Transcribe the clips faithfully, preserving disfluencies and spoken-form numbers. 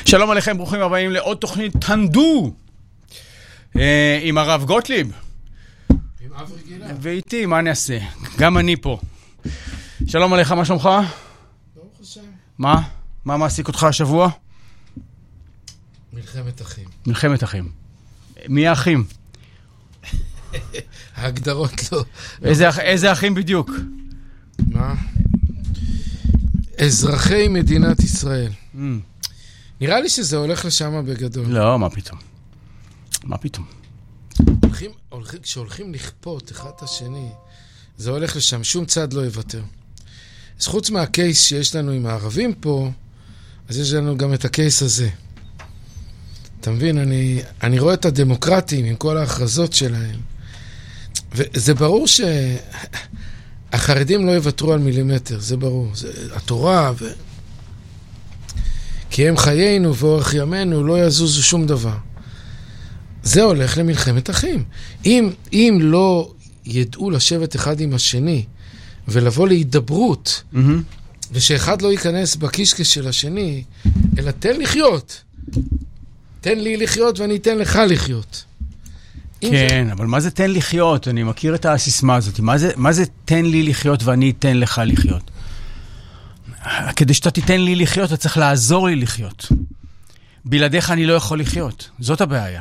שלום עליכם, ברוכים הבאים לעוד תוכנית תנדו עם הרב גוטליב עם אב רגילה ואיתי, מה אני אעשה? גם אני פה. שלום עליך, מה שלומך? ברוך השם. מה? מה מעסיק אותך השבוע? מלחמת אחים. מלחמת אחים. מי האחים? ההגדרות לא. איזה, איזה אחים בדיוק? מה? אזרחי מדינת ישראל. Mm. נראה לי שזה הולך לשם בגדול. לא, מה פתאום? מה פתאום? הולכים, הולכים, כשהולכים לכפות אחד את השני, זה הולך לשם, שום צד לא יוותר. אז חוץ מהקייס שיש לנו עם הערבים פה, אז יש לנו גם את הקייס הזה. אתה מבין, אני, אני רואה את הדמוקרטים עם כל ההכרזות שלהם, וזה ברור שהחרדים לא יוותרו על מילימטר, זה ברור. זה התורה, ו... כי הם חיינו ואורך ימינו, לא יזוזו שום דבר. זה הולך למלחמת אחים. אם, אם לא ידעו לשבת אחד עם השני, ולבוא להידברות, mm-hmm. ושאחד לא ייכנס בקישקש של השני, אלא תן לחיות. תן לי לחיות ואני אתן לך לחיות. כן, אבל מה זה תן לחיות? אני מכיר את הסיסמה הזאת. מה זה, מה זה תן לי לחיות ואני אתן לך לחיות? כדי שאתה תיתן לי לחיות, אתה צריך לעזור לי לחיות. בלעדיך אני לא יכול לחיות. זאת הבעיה.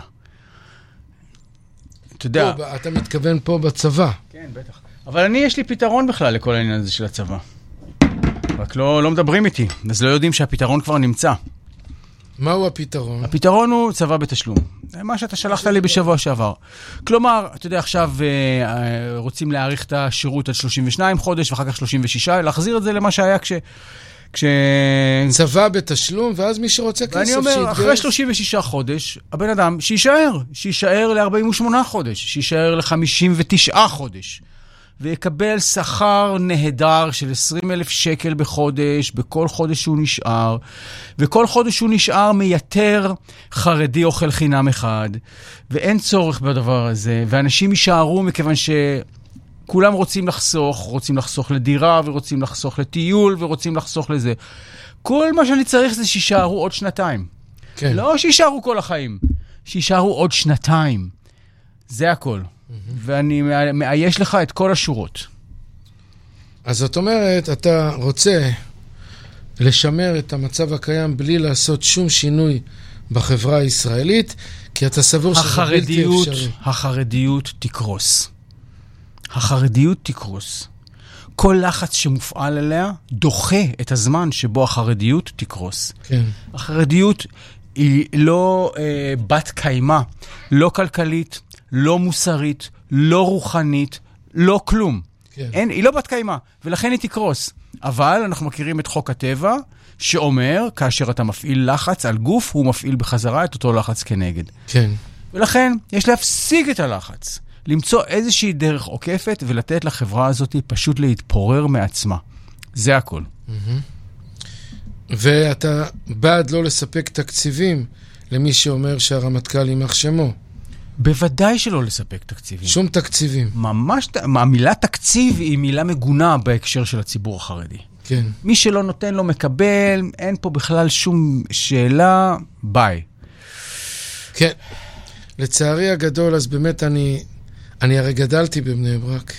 אתה יודע. פה, אתה מתכוון פה בצבא. כן, בטח. אבל אני, יש לי פתרון בכלל לכל העניין הזה של הצבא. רק לא, לא מדברים איתי. אז לא יודעים שהפתרון כבר נמצא. מהו הפתרון? הפתרון הוא צבא בתשלום. מה שאתה שלחת לי בשבוע שעבר. כלומר, אתה יודע, עכשיו רוצים להאריך את השירות עד שלושים ושניים חודש, ואחר כך שלושים ושישה, להחזיר את זה למה שהיה כש... כש... צבא בתשלום, ואז מי שרוצה כסף ואני אומר, אחרי שלושים ושישה חודש, הבן אדם שישאר, שישאר ל-ארבעים ושמונה חודש, שישאר ל-חמישים ותשעה חודש, ויקבל שכר נהדר של עשרים אלף שקל בחודש, בכל חודש שהוא נשאר, וכל חודש שהוא נשאר מייתר חרדי אוכל חינם אחד, ואין צורך בדבר הזה, ואנשים יישארו מכיוון שכולם רוצים לחסוך, רוצים לחסוך לדירה, ורוצים לחסוך לטיול, ורוצים לחסוך לזה. כל מה שאני צריך זה שישארו עוד שנתיים. כן. לא שישארו כל החיים, שישארו עוד שנתיים. זה הכל. ואני מאייש לך את כל השורות. אז זאת אומרת, אתה רוצה לשמר את המצב הקיים בלי לעשות שום שינוי בחברה הישראלית, כי אתה סבור שזה בלתי אפשרי. החרדיות תקרוס. החרדיות תקרוס. כל לחץ שמופעל עליה דוחה את הזמן שבו החרדיות תקרוס. כן. החרדיות היא לא אה, בת קיימה, לא כלכלית, לא מוסרית, לא רוחנית, לא כלום. כן. אין, היא לא בת קיימה, ולכן היא תקרוס. אבל אנחנו מכירים את חוק הטבע, שאומר, כאשר אתה מפעיל לחץ על גוף, הוא מפעיל בחזרה את אותו לחץ כנגד. כן. ולכן יש להפסיק את הלחץ, למצוא איזושהי דרך עוקפת, ולתת לחברה הזאת פשוט להתפורר מעצמה. זה הכל. ואתה בעד לא לספק תקציבים למי שאומר שהרמטכ"ל יימח שמו. בוודאי שלא לספק תקציבים. שום תקציבים. ממש, המילה תקציב היא מילה מגונה בהקשר של הציבור החרדי. כן. מי שלא נותן לו מקבל, אין פה בכלל שום שאלה, ביי. כן. לצערי הגדול, אז באמת אני, אני הרי גדלתי בבני ברק,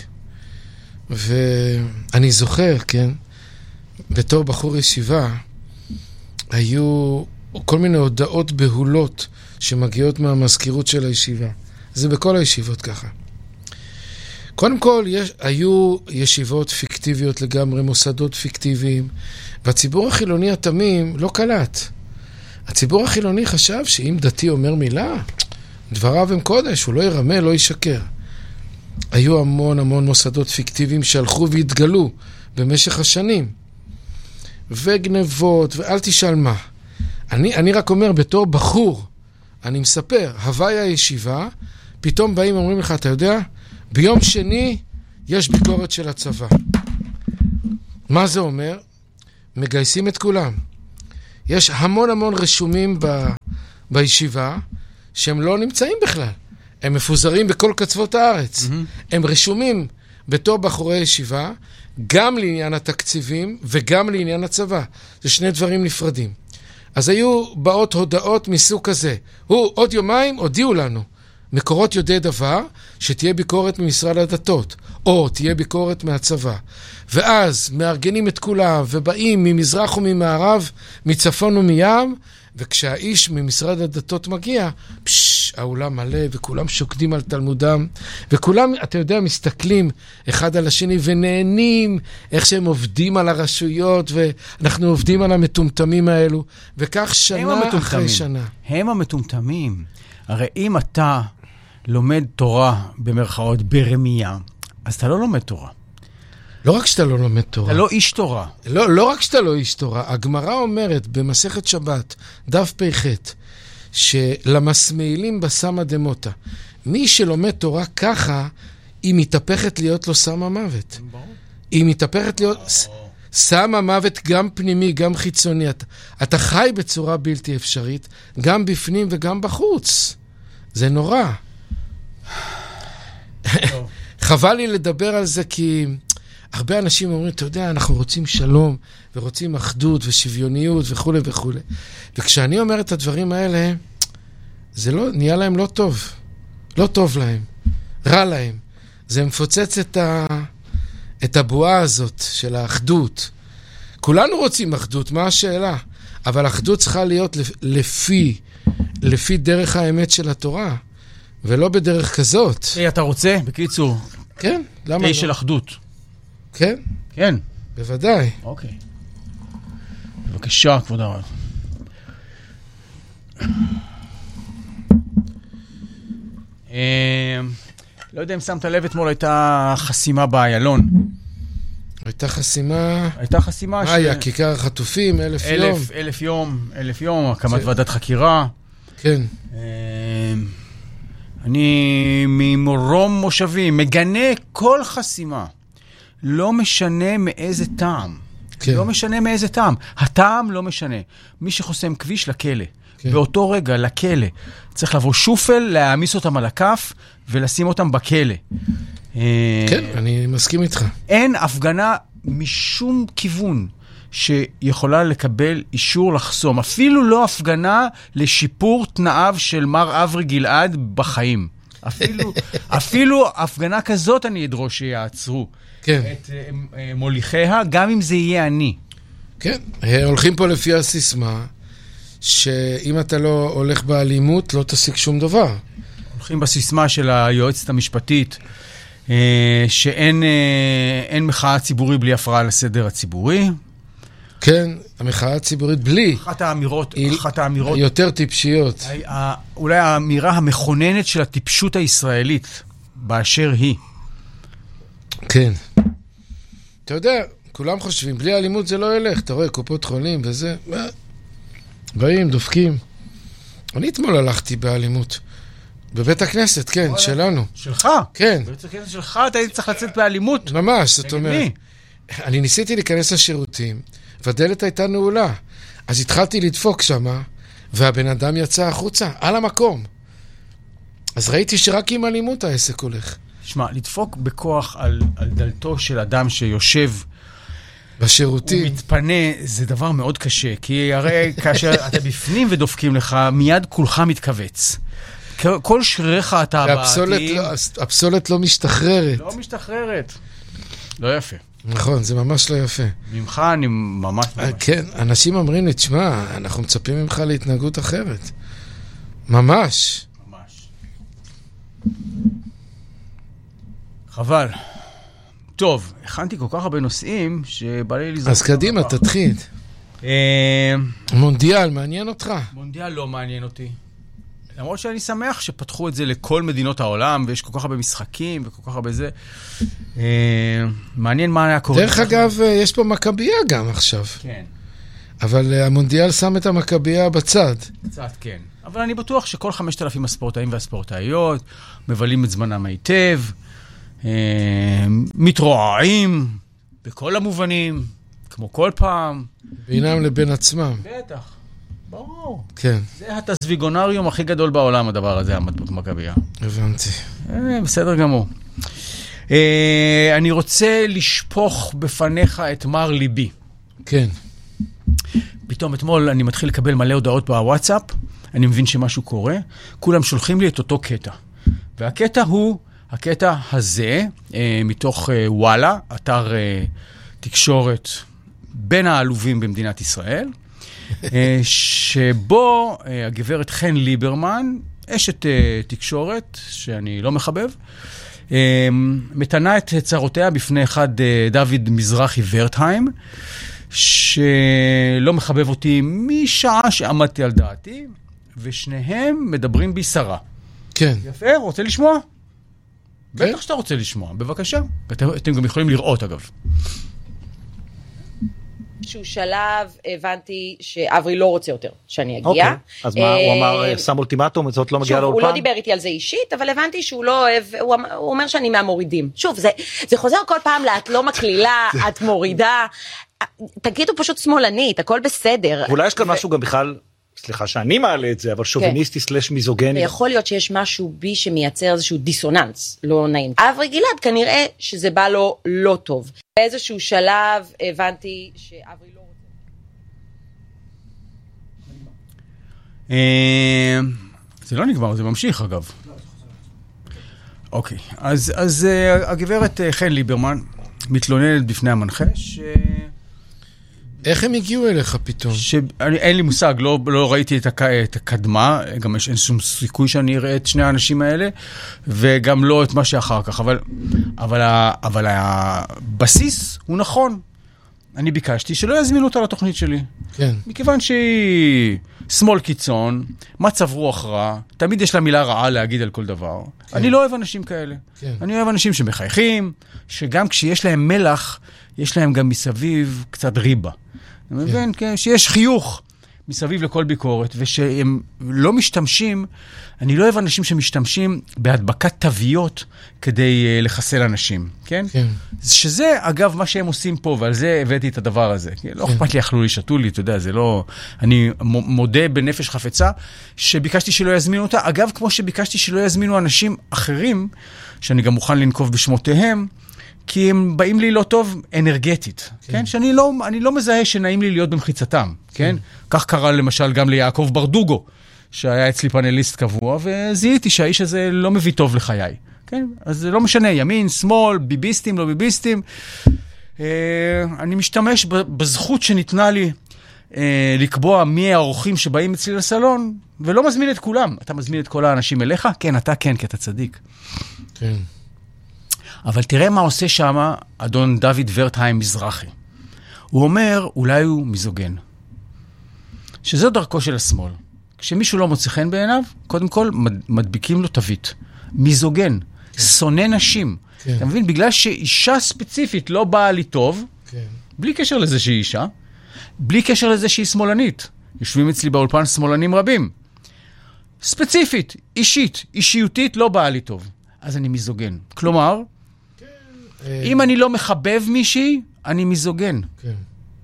ואני זוכר, כן, בתור בחור ישיבה, היו כל מיני הודעות בהולות שמגיעות מהמזכירות של הישיבה. זה בכל הישיבות ככה. קודם כל, יש, היו ישיבות פיקטיביות לגמרי, מוסדות פיקטיביים, והציבור החילוני התמים לא קלט. הציבור החילוני חשב שאם דתי אומר מילה, דבריו הם קודש, הוא לא ירמה, לא ישקר. היו המון המון מוסדות פיקטיביים שהלכו והתגלו במשך השנים. וגנבות, ואל תשאל מה. אני, אני רק אומר, בתור בחור, אני מספר, הווי הישיבה, פתאום באים ואומרים לך, אתה יודע, ביום שני יש ביקורת של הצבא. מה זה אומר? מגייסים את כולם. יש המון המון רשומים ב, בישיבה, שהם לא נמצאים בכלל. הם מפוזרים בכל קצוות הארץ. Mm-hmm. הם רשומים בתור בחורי ישיבה, גם לעניין התקציבים וגם לעניין הצבא. זה שני דברים נפרדים. אז היו באות הודעות מסוג כזה. הוא, עוד יומיים הודיעו לנו. מקורות יודעי דבר, שתהיה ביקורת ממשרד הדתות, או תהיה ביקורת מהצבא. ואז מארגנים את כולם, ובאים ממזרח וממערב, מצפון ומים, וכשהאיש ממשרד הדתות מגיע, פש, האולם מלא, וכולם שוקדים על תלמודם, וכולם, אתה יודע, מסתכלים אחד על השני, ונהנים איך שהם עובדים על הרשויות, ואנחנו עובדים על המטומטמים האלו, וכך שנה אחרי שנה. הם המטומטמים. הרי אם אתה לומד תורה במרכאות ברמייה, אז אתה לא לומד תורה. לא רק שאתה לא לומד תורה. אתה לא איש תורה. לא, לא רק שאתה לא איש תורה. הגמרא אומרת במסכת שבת, דף פ"ח, שלמסמעילים בסמא דמותא. מי שלומד תורה ככה, היא מתהפכת להיות לו סם המוות. היא מתהפכת להיות סם המוות גם פנימי, גם חיצוני. אתה, אתה חי בצורה בלתי אפשרית, גם בפנים וגם בחוץ. זה נורא. חבל לי לדבר על זה כי הרבה אנשים אומרים, אתה יודע, אנחנו רוצים שלום ורוצים אחדות ושוויוניות וכו' וכו'. וכשאני אומר את הדברים האלה, זה לא, נהיה להם לא טוב. לא טוב להם. רע להם. זה מפוצץ את, ה, את הבועה הזאת של האחדות. כולנו רוצים אחדות, מה השאלה? אבל אחדות צריכה להיות לפי, לפי דרך האמת של התורה. ולא בדרך כזאת. היי, אתה רוצה? בקיצור. כן, למה תה של אחדות. כן? כן. בוודאי. אוקיי. בבקשה, כבוד הרב. לא יודע אם שמת לב, אתמול הייתה חסימה באיילון. הייתה חסימה... הייתה חסימה... מה היה? כיכר החטופים, אלף יום? אלף יום, אלף יום, הקמת ועדת חקירה. כן. אני ממרום מושבים, מגנה כל חסימה. לא משנה מאיזה טעם. כן. לא משנה מאיזה טעם. הטעם לא משנה. מי שחוסם כביש לכלא. כן. באותו רגע, לכלא. צריך לבוא שופל, להעמיס אותם על הכף, ולשים אותם בכלא. כן, אני מסכים איתך. אין הפגנה משום כיוון שיכולה לקבל אישור לחסום. אפילו לא הפגנה לשיפור תנאיו של מר אברי גלעד בחיים. אפילו, אפילו הפגנה כזאת אני אדרוש שיעצרו. כן. את מוליכיה, גם אם זה יהיה אני. כן, הולכים פה לפי הסיסמה, שאם אתה לא הולך באלימות, לא תשיג שום דבר. הולכים בסיסמה של היועצת המשפטית, שאין אין מחאה ציבורי בלי הפרעה לסדר הציבורי. כן, המחאה הציבורית בלי. אחת האמירות, אחת האמירות. יותר טיפשיות. אולי האמירה המכוננת של הטיפשות הישראלית, באשר היא. כן. אתה יודע, כולם חושבים, בלי אלימות זה לא ילך. אתה רואה, קופות חולים וזה. באים, דופקים. אני אתמול הלכתי באלימות. בבית הכנסת, כן, שלנו. שלך? כן. בבית הכנסת שלך אתה היית צריך לצאת באלימות. ממש, זאת אומרת. אני ניסיתי להיכנס לשירותים, והדלת הייתה נעולה. אז התחלתי לדפוק שמה, והבן אדם יצא החוצה, על המקום. אז ראיתי שרק עם אלימות העסק הולך. תשמע, לדפוק בכוח על, על דלתו של אדם שיושב בשירותים. הוא מתפנה, זה דבר מאוד קשה, כי הרי כאשר אתה בפנים ודופקים לך, מיד כולך מתכווץ. כל שריך אתה הבאתי... הפסולת לא משתחררת. לא משתחררת. לא יפה. נכון, זה ממש לא יפה. ממך אני ממש... כן, אנשים אומרים לי, תשמע, אנחנו מצפים ממך להתנהגות אחרת. ממש. ממש. חבל. טוב, הכנתי כל כך הרבה נושאים שבא לי לזרוק. אז קדימה, תתחיל. מונדיאל, מעניין אותך? מונדיאל לא מעניין אותי. למרות שאני שמח שפתחו את זה לכל מדינות העולם, ויש כל כך הרבה משחקים וכל כך הרבה זה. מעניין מה היה קורה. דרך אגב, יש פה מכבייה גם עכשיו. כן. אבל המונדיאל שם את המכבייה בצד. בצד, כן. אבל אני בטוח שכל חמשת אלפים הספורטאים והספורטאיות מבלים את זמנם היטב, מתרועעים בכל המובנים, כמו כל פעם. בינם לבין עצמם. בטח. ברור. כן. זה התסביגונריום הכי גדול בעולם, הדבר הזה, המכבייה. הבנתי. בסדר גמור. אה, אני רוצה לשפוך בפניך את מר ליבי. כן. פתאום אתמול אני מתחיל לקבל מלא הודעות בוואטסאפ, אני מבין שמשהו קורה, כולם שולחים לי את אותו קטע. והקטע הוא, הקטע הזה, אה, מתוך אה, וואלה, אתר אה, תקשורת בין העלובים במדינת ישראל, אה, שבו אה, הגברת חן ליברמן, אשת אה, תקשורת, שאני לא מחבב, אה, מתנה את צרותיה בפני אחד אה, דוד מזרחי ורטהיים, שלא מחבב אותי משעה שעמדתי על דעתי, ושניהם מדברים בישרה. כן. יפה, רוצה לשמוע? כן. בטח שאתה רוצה לשמוע, בבקשה. אתם, אתם גם יכולים לראות, אגב. שהוא שלב, הבנתי שאברי לא רוצה יותר שאני אגיע. אוקיי, אז מה, הוא אמר, שם אולטימטום, זאת לא מגיעה לאולפן? הוא לא דיבר איתי על זה אישית, אבל הבנתי שהוא לא אוהב, הוא אומר שאני מהמורידים. שוב, זה, זה חוזר כל פעם לה, את לא מקלילה, את מורידה. תגידו פשוט שמאלנית, הכל בסדר. ואולי יש כאן משהו גם בכלל, סליחה שאני מעלה את זה, אבל שוביניסטי סלש מיזוגני. ויכול להיות שיש משהו בי שמייצר איזשהו דיסוננס, לא נעים. אברי גלעד, כנראה שזה בא לו לא טוב. באיזשהו שלב הבנתי שאברי לא רוצה. זה לא נגמר, זה ממשיך אגב. אוקיי, אז הגברת חן ליברמן מתלוננת בפני המנחה ש... איך הם הגיעו אליך פתאום? אין לי מושג, לא, לא ראיתי את, הק... את הקדמה, גם יש אין שום סיכוי שאני אראה את שני האנשים האלה, וגם לא את מה שאחר כך, אבל, אבל, אבל הבסיס הוא נכון. אני ביקשתי שלא יזמינו אותה לתוכנית שלי. כן. מכיוון שהיא שמאל קיצון, מצב רוח רע, תמיד יש לה מילה רעה להגיד על כל דבר. כן. אני לא אוהב אנשים כאלה. כן. אני אוהב אנשים שמחייכים, שגם כשיש להם מלח, יש להם גם מסביב קצת ריבה. אני מבין, כן, שיש חיוך מסביב לכל ביקורת, ושהם לא משתמשים, אני לא אוהב אנשים שמשתמשים בהדבקת תוויות כדי uh, לחסל אנשים, כן? כן. שזה, אגב, מה שהם עושים פה, ועל זה הבאתי את הדבר הזה. כן. לא אכפת לי, אכלו לי, שתו לי, אתה יודע, זה לא... אני מודה בנפש חפצה, שביקשתי שלא יזמינו אותה. אגב, כמו שביקשתי שלא יזמינו אנשים אחרים, שאני גם מוכן לנקוב בשמותיהם, כי הם באים לי לא טוב אנרגטית, כן? כן? שאני לא, אני לא מזהה שנעים לי להיות במחיצתם, כן? כן? כך קרה למשל גם ליעקב ברדוגו, שהיה אצלי פאנליסט קבוע, וזיהיתי שהאיש הזה לא מביא טוב לחיי, כן? אז זה לא משנה, ימין, שמאל, ביביסטים, לא ביביסטים. אה, אני משתמש בזכות שניתנה לי אה, לקבוע מי האורחים שבאים אצלי לסלון, ולא מזמין את כולם. אתה מזמין את כל האנשים אליך? כן, אתה כן, כי אתה צדיק. כן. אבל תראה מה עושה שם אדון דוד ורטהיים מזרחי. הוא אומר, אולי הוא מיזוגן. שזו דרכו של השמאל. כשמישהו לא מוצא חן בעיניו, קודם כל מדביקים לו תווית. מיזוגן, כן. שונא נשים. כן. אתה מבין? בגלל שאישה ספציפית לא באה לי טוב, כן. בלי קשר לזה שהיא אישה, בלי קשר לזה שהיא שמאלנית. יושבים אצלי באולפן שמאלנים רבים. ספציפית, אישית, אישיותית לא באה לי טוב. אז אני מיזוגן. כלומר, אם אני לא מחבב מישהי, אני מיזוגן. כן.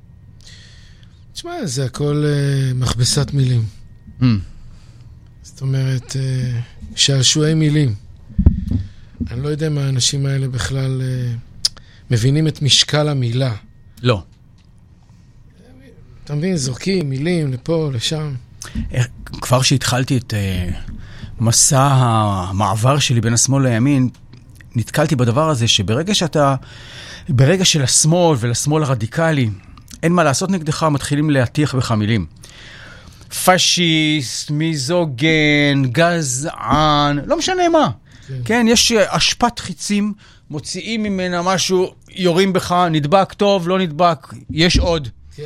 תשמע, זה הכל uh, מכבסת מילים. Mm. זאת אומרת, uh, שעשועי מילים. אני לא יודע מה האנשים האלה בכלל uh, מבינים את משקל המילה. לא. אתה מבין, זורקים מילים לפה, לשם. כבר שהתחלתי את uh, מסע המעבר שלי בין השמאל לימין, נתקלתי בדבר הזה שברגע שאתה, ברגע של השמאל ולשמאל הרדיקלי, אין מה לעשות נגדך, מתחילים להטיח בך מילים. פשיסט, מיזוגן, גזען, לא משנה מה. כן, כן יש השפעת חיצים, מוציאים ממנה משהו, יורים בך, נדבק טוב, לא נדבק, יש עוד. כן.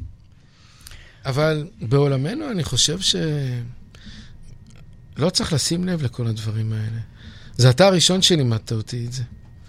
אבל בעולמנו אני חושב ש... לא צריך לשים לב לכל הדברים האלה. זה אתה הראשון שלימדת אותי את זה.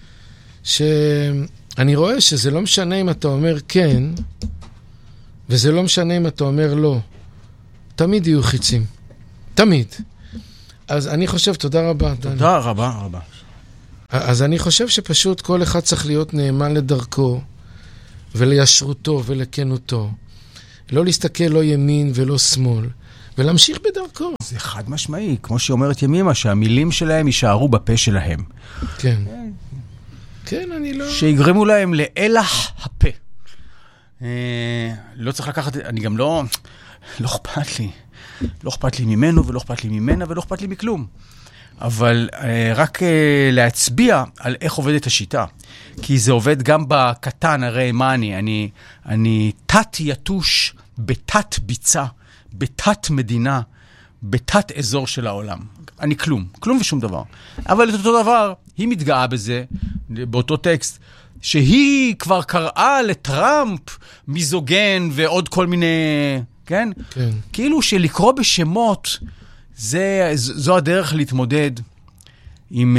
שאני רואה שזה לא משנה אם אתה אומר כן, וזה לא משנה אם אתה אומר לא. תמיד יהיו חיצים. תמיד. אז אני חושב, תודה רבה. תודה דני. רבה רבה. אז אני חושב שפשוט כל אחד צריך להיות נאמן לדרכו, ולישרותו ולכנותו. לא להסתכל לא ימין ולא שמאל. ולהמשיך בדרכו. זה חד משמעי, כמו שאומרת ימימה, שהמילים שלהם יישארו בפה שלהם. כן. כן, אני לא... שיגרמו להם לאלח הפה. לא צריך לקחת, אני גם לא, לא אכפת לי. לא אכפת לי ממנו ולא אכפת לי ממנה ולא אכפת לי מכלום. אבל רק להצביע על איך עובדת השיטה. כי זה עובד גם בקטן, הרי מה אני? אני, אני תת יתוש בתת ביצה, בתת מדינה, בתת אזור של העולם. אני כלום, כלום ושום דבר. אבל את אותו דבר, היא מתגאה בזה, באותו טקסט, שהיא כבר קראה לטראמפ מיזוגן ועוד כל מיני, כן? כן. כאילו שלקרוא בשמות, זה, זו הדרך להתמודד עם...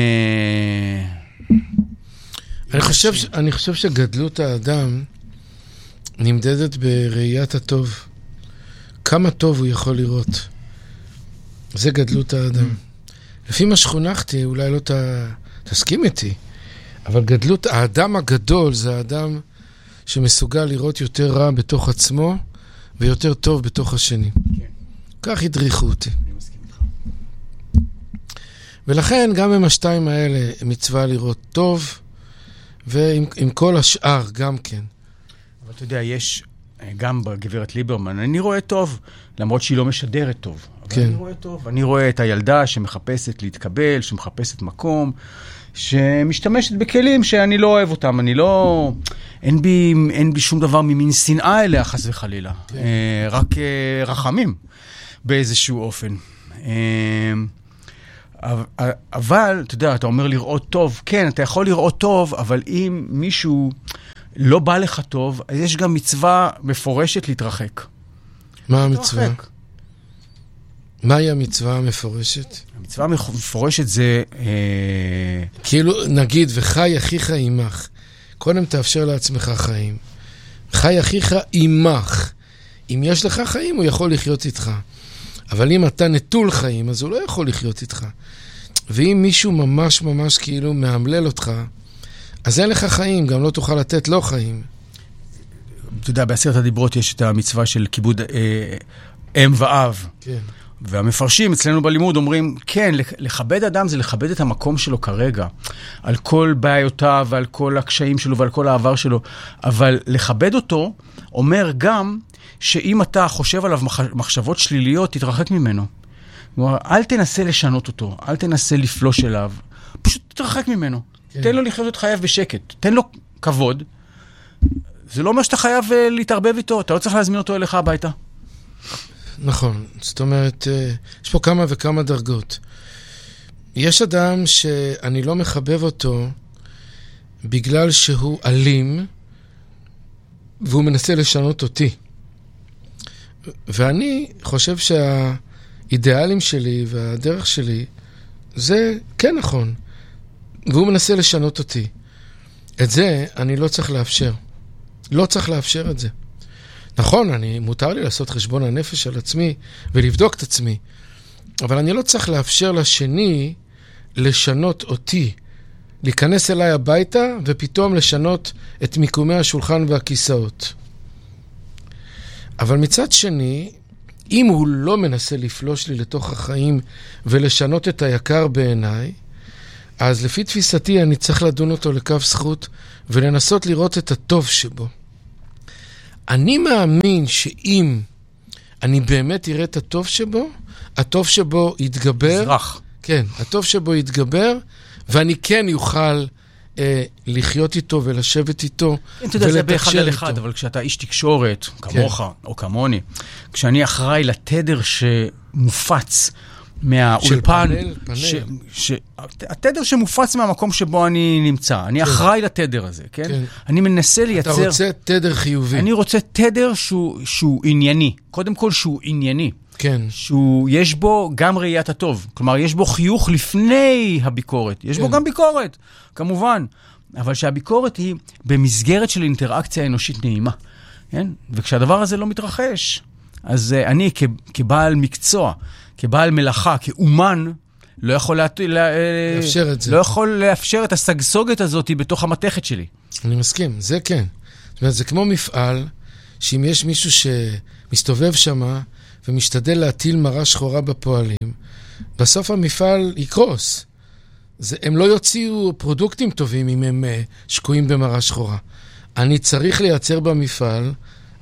אני חושב, ש, אני חושב שגדלות האדם נמדדת בראיית הטוב. כמה טוב הוא יכול לראות. זה גדלות האדם. לפי מה שחונכתי, אולי לא ת, תסכים איתי, אבל גדלות, האדם הגדול זה האדם שמסוגל לראות יותר רע בתוך עצמו, ויותר טוב בתוך השני. כן. כך הדריכו אותי. אני מסכים איתך. ולכן גם עם השתיים האלה מצווה לראות טוב, ועם עם כל השאר גם כן. אבל אתה יודע, יש גם בגברת ליברמן, אני רואה טוב, למרות שהיא לא משדרת טוב. אבל כן. אני רואה טוב. אני רואה את הילדה שמחפשת להתקבל, שמחפשת מקום, שמשתמשת בכלים שאני לא אוהב אותם. אני לא... אין בי, אין בי שום דבר ממין שנאה אליה, חס וחלילה. כן. אה, רק אה, רחמים באיזשהו אופן. אה, אבל, אתה יודע, אתה אומר לראות טוב. כן, אתה יכול לראות טוב, אבל אם מישהו לא בא לך טוב, אז יש גם מצווה מפורשת להתרחק. מה המצווה? מהי המצווה המפורשת? המצווה המפורשת זה... אה... כאילו, נגיד, וחי אחיך עמך. קודם תאפשר לעצמך חיים. חי אחיך עמך. אם יש לך חיים, הוא יכול לחיות איתך. אבל אם אתה נטול חיים, אז הוא לא יכול לחיות איתך. ואם מישהו ממש ממש כאילו מאמלל אותך, אז אין לך חיים, גם לא תוכל לתת לו חיים. אתה יודע, בעשרת הדיברות יש את המצווה של כיבוד אה, אם ואב. כן. והמפרשים אצלנו בלימוד אומרים, כן, לכבד אדם זה לכבד את המקום שלו כרגע, על כל בעיותיו ועל כל הקשיים שלו ועל כל העבר שלו, אבל לכבד אותו אומר גם שאם אתה חושב עליו מחשבות שליליות, תתרחק ממנו. כלומר, אל תנסה לשנות אותו, אל תנסה לפלוש אליו, פשוט תתרחק ממנו. כן. תן לו לחיות את חייו בשקט, תן לו כבוד. זה לא אומר שאתה חייב להתערבב איתו, אתה לא צריך להזמין אותו אליך הביתה. נכון, זאת אומרת, יש פה כמה וכמה דרגות. יש אדם שאני לא מחבב אותו בגלל שהוא אלים, והוא מנסה לשנות אותי. ואני חושב שהאידיאלים שלי והדרך שלי, זה כן נכון. והוא מנסה לשנות אותי. את זה אני לא צריך לאפשר. לא צריך לאפשר את זה. נכון, אני, מותר לי לעשות חשבון הנפש על עצמי ולבדוק את עצמי, אבל אני לא צריך לאפשר לשני לשנות אותי, להיכנס אליי הביתה ופתאום לשנות את מיקומי השולחן והכיסאות. אבל מצד שני, אם הוא לא מנסה לפלוש לי לתוך החיים ולשנות את היקר בעיניי, אז לפי תפיסתי אני צריך לדון אותו לקו זכות ולנסות לראות את הטוב שבו. אני מאמין שאם אני באמת אראה את הטוב שבו, הטוב שבו יתגבר. מזרח. כן, הטוב שבו יתגבר, ואני כן יוכל אה, לחיות איתו ולשבת איתו כן, אתה יודע, זה באחד על אחד, אבל כשאתה איש תקשורת, כמוך כן. או כמוני, כשאני אחראי לתדר שמופץ מהאולפן, פאנל, פאנל. ש, ש, התדר שמופץ מהמקום שבו אני נמצא, אני כן. אחראי לתדר הזה, כן? כן? אני מנסה לייצר... אתה רוצה תדר חיובי. אני רוצה תדר שהוא, שהוא ענייני, קודם כל שהוא ענייני. כן. שהוא, יש בו גם ראיית הטוב, כלומר, יש בו חיוך לפני הביקורת, יש כן. בו גם ביקורת, כמובן, אבל שהביקורת היא במסגרת של אינטראקציה אנושית נעימה, כן? וכשהדבר הזה לא מתרחש, אז uh, אני כ, כבעל מקצוע, כבעל מלאכה, כאומן, לא יכול לה... לאפשר את זה. לא יכול לאפשר את הסגסוגת הזאת בתוך המתכת שלי. אני מסכים, זה כן. זאת אומרת, זה כמו מפעל, שאם יש מישהו שמסתובב שמה, ומשתדל להטיל מראה שחורה בפועלים, בסוף המפעל יקרוס. זה, הם לא יוציאו פרודוקטים טובים אם הם uh, שקועים במראה שחורה. אני צריך לייצר במפעל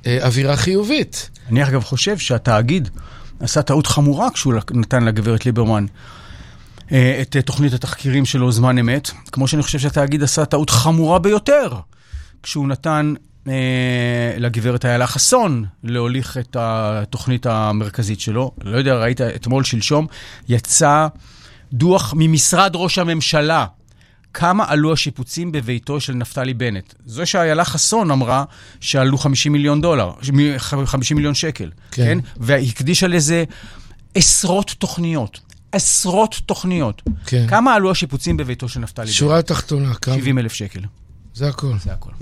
אווירה חיובית. אני אגב חושב שהתאגיד עשה טעות חמורה כשהוא נתן לגברת ליברמן את תוכנית התחקירים שלו זמן אמת, כמו שאני חושב שהתאגיד עשה טעות חמורה ביותר כשהוא נתן לגברת איילה חסון להוליך את התוכנית המרכזית שלו. לא יודע, ראית אתמול שלשום, יצא דוח ממשרד ראש הממשלה, כמה עלו השיפוצים בביתו של נפתלי בנט. זו שאיילה חסון אמרה שעלו חמישים מיליון דולר, חמישים מיליון שקל, כן? כן? והקדישה לזה עשרות תוכניות, עשרות תוכניות. כן. כמה עלו השיפוצים בביתו של נפתלי בנט? שורה תחתונה, כמה? שבעים אלף שקל. זה הכל. זה הכל.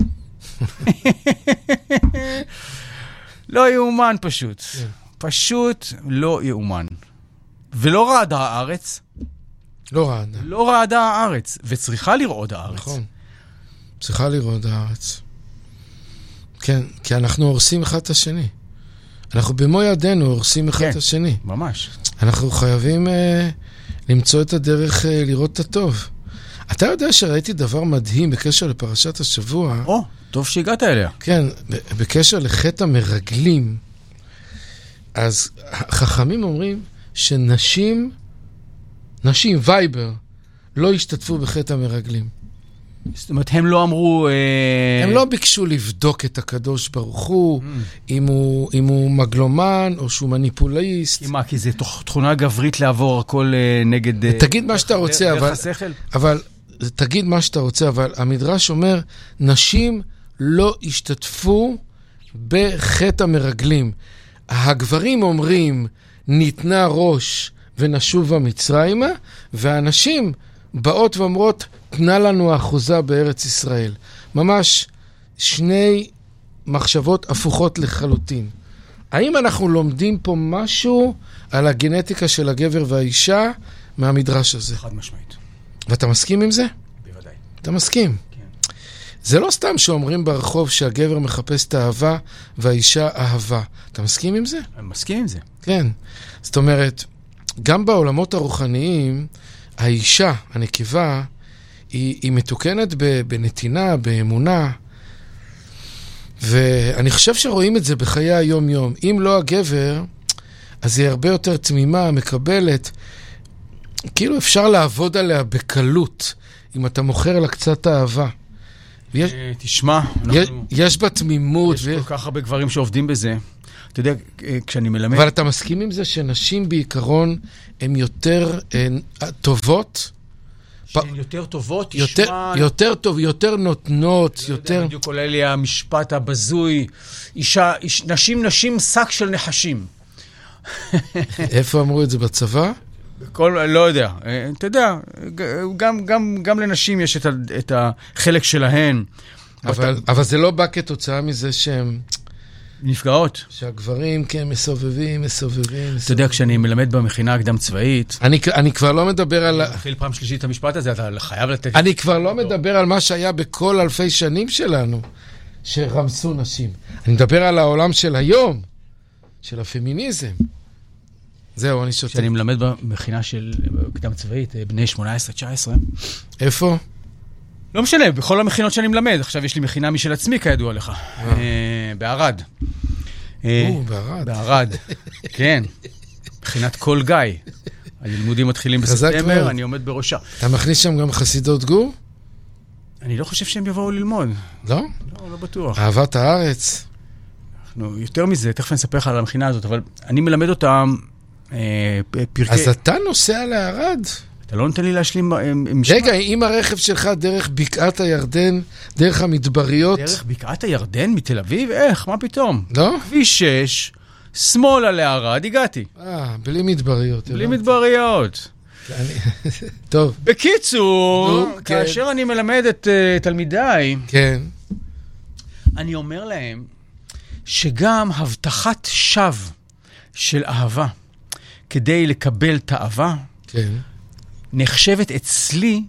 לא יאומן פשוט. כן. פשוט לא יאומן. ולא רעדה הארץ. לא רעדה. לא רעדה הארץ, וצריכה לרעוד הארץ. נכון. צריכה לרעוד הארץ. כן, כי אנחנו הורסים אחד את השני. אנחנו במו ידינו הורסים אחד את השני. ממש. אנחנו חייבים אה, למצוא את הדרך אה, לראות את הטוב. אתה יודע שראיתי דבר מדהים בקשר לפרשת השבוע. או, טוב שהגעת אליה. כן, בקשר לחטא המרגלים. אז חכמים אומרים שנשים, נשים, וייבר, לא השתתפו בחטא המרגלים. זאת אומרת, הם לא אמרו... הם לא ביקשו לבדוק את הקדוש ברוך הוא, אם הוא, אם הוא מגלומן או שהוא מניפולאיסט. כי מה, כי זה תכונה גברית לעבור הכל נגד... תגיד מה שאתה רוצה, אבל... אבל... תגיד מה שאתה רוצה, אבל המדרש אומר, נשים לא השתתפו בחטא המרגלים. הגברים אומרים, ניתנה ראש ונשובה מצרימה, והנשים באות ואומרות, תנה לנו האחוזה בארץ ישראל. ממש שני מחשבות הפוכות לחלוטין. האם אנחנו לומדים פה משהו על הגנטיקה של הגבר והאישה מהמדרש הזה? חד משמעית. ואתה מסכים עם זה? בוודאי. אתה מסכים? כן. זה לא סתם שאומרים ברחוב שהגבר מחפש את האהבה והאישה אהבה. אתה מסכים עם זה? אני מסכים עם זה. כן. זאת אומרת, גם בעולמות הרוחניים, האישה, הנקבה, היא, היא מתוקנת בנתינה, באמונה, ואני חושב שרואים את זה בחיי היום-יום. אם לא הגבר, אז היא הרבה יותר תמימה, מקבלת, כאילו אפשר לעבוד עליה בקלות, אם אתה מוכר לה קצת אהבה. ויש, תשמע, יש, יש בה תמימות. יש כל כך הרבה גברים שעובדים בזה. אתה יודע, כשאני מלמד... אבל אתה מסכים עם זה שנשים בעיקרון הן יותר הן, טובות? שהן יותר טובות, יותר, תשמע... יותר טוב, יותר נותנות, לא יותר... יודע, בדיוק עולה לי המשפט הבזוי, אישה, איש, נשים, נשים, שק של נחשים. איפה אמרו את זה בצבא? כל, לא יודע, אתה יודע, גם, גם, גם לנשים יש את, ה, את החלק שלהן. אבל, בת... אבל זה לא בא כתוצאה מזה שהם... נפגעות. שהגברים, כן, מסובבים, מסובבים. אתה יודע, כשאני מלמד במכינה הקדם צבאית... אני, אני כבר לא מדבר על... אני מתחיל פעם שלישית את המשפט הזה, אתה חייב לתת... אני כבר לא מדבר על מה שהיה בכל אלפי שנים שלנו, שרמסו נשים. אני מדבר על העולם של היום, של הפמיניזם. זהו, אני שותה. כשאני מלמד במכינה של קדם צבאית, בני שמונה עשרה תשע עשרה. איפה? לא משנה, בכל המכינות שאני מלמד. עכשיו יש לי מכינה משל עצמי, כידוע לך. בערד. או, בערד. בערד, כן. מכינת כל גיא. הלימודים מתחילים בספטמבר, אני עומד בראשה. אתה מכניס שם גם חסידות גור? אני לא חושב שהם יבואו ללמוד. לא? לא, לא בטוח. אהבת הארץ. יותר מזה, תכף אני אספר לך על המכינה הזאת, אבל אני מלמד אותם פרקי... אז אתה נוסע לערד? אתה לא נותן לי להשלים... רגע, אם הרכב שלך דרך בקעת הירדן, דרך המדבריות... דרך בקעת הירדן מתל אביב? איך? מה פתאום? לא? כביש שש, שמאלה לערד, הגעתי. אה, בלי מדבריות. בלי מדבריות. טוב. בקיצור, כאשר אני מלמד את תלמידיי, כן. אני אומר להם שגם הבטחת שווא של אהבה, כדי לקבל תאווה, כן. נחשבת אצלי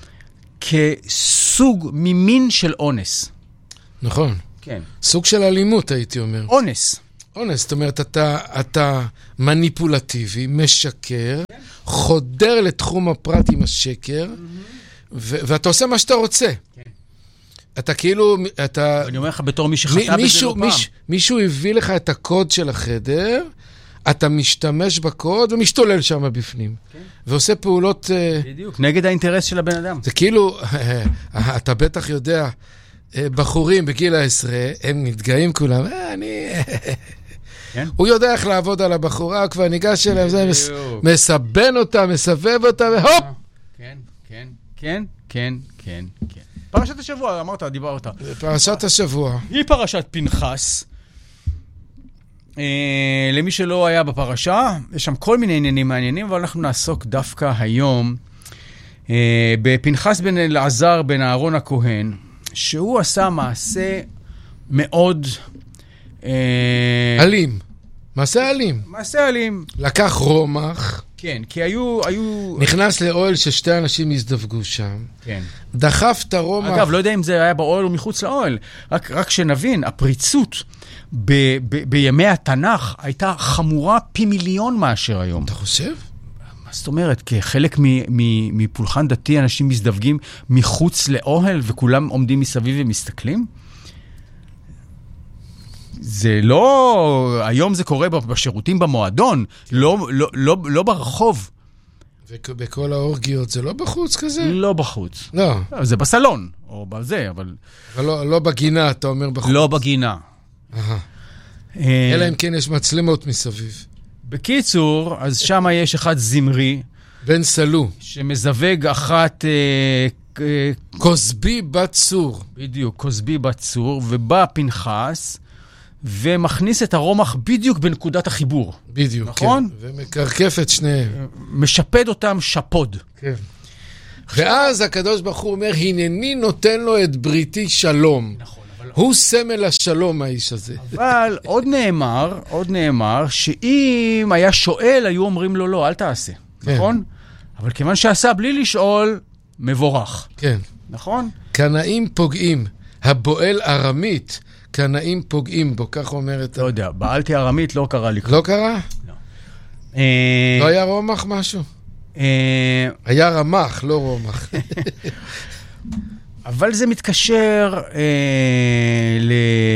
כסוג ממין של אונס. נכון. כן. סוג של אלימות, הייתי אומר. אונס. אונס, זאת אומרת, אתה, אתה מניפולטיבי, משקר, כן. חודר לתחום הפרט עם השקר, mm-hmm. ו- ואתה עושה מה שאתה רוצה. כן. אתה כאילו, אתה... אני אומר לך בתור מי שחטא בזה לא פעם. מישהו הביא לך את הקוד של החדר, אתה משתמש בקוד ומשתולל שם בפנים. ועושה פעולות... בדיוק, נגד האינטרס של הבן אדם. זה כאילו, אתה בטח יודע, בחורים בגיל העשרה, הם מתגאים כולם, אני... הוא יודע איך לעבוד על הבחורה, כבר ניגש אליהם, זה מסבן אותה, מסבב אותה, והופ! כן, כן, כן, כן, כן, כן. פרשת השבוע, אמרת, דיברת. פרשת השבוע. היא פרשת פנחס. למי שלא היה בפרשה, יש שם כל מיני עניינים מעניינים, אבל אנחנו נעסוק דווקא היום בפנחס בן אלעזר בן אהרון הכהן, שהוא עשה מעשה מאוד... אלים. מעשה אלים. מעשה אלים. לקח רומח. כן, כי היו... היו... נכנס לאוהל ששתי אנשים הזדווגו שם. כן. דחף את הרומח. אגב, לא יודע אם זה היה באוהל או מחוץ לאוהל. רק, רק שנבין, הפריצות ב, ב, בימי התנ"ך הייתה חמורה פי מיליון מאשר היום. אתה חושב? מה זאת אומרת? כחלק מפולחן דתי, אנשים מזדווגים מחוץ לאוהל וכולם עומדים מסביב ומסתכלים? זה לא... היום זה קורה בשירותים במועדון, לא, לא, לא, לא ברחוב. ובכל האורגיות זה לא בחוץ כזה? לא בחוץ. לא. זה בסלון, או בזה, אבל... אבל לא, לא בגינה, אתה אומר בחוץ. לא בגינה. אהה. אלא אם כן יש מצלמות מסביב. בקיצור, אז שם יש אחד זמרי. בן סלו. שמזווג אחת... כוסבי בת צור. בדיוק, כוסבי בת צור, ובא פנחס... ומכניס את הרומח בדיוק בנקודת החיבור. בדיוק, נכון? כן. ומקרקף את שניהם. משפד אותם שפוד. כן. ואז הקדוש ברוך הוא אומר, הנני נותן לו את בריתי שלום. נכון. אבל... הוא סמל השלום, האיש הזה. אבל עוד נאמר, עוד נאמר, שאם היה שואל, היו אומרים לו, לא, אל תעשה. כן. נכון? אבל כיוון שעשה בלי לשאול, מבורך. כן. נכון? קנאים פוגעים. הבועל ארמית, קנאים פוגעים בו, כך אומרת. לא יודע, בעלתי ארמית, לא קרה לי. לא קרה? לא. לא היה רומח משהו? היה רמח, לא רומח. אבל זה מתקשר ל...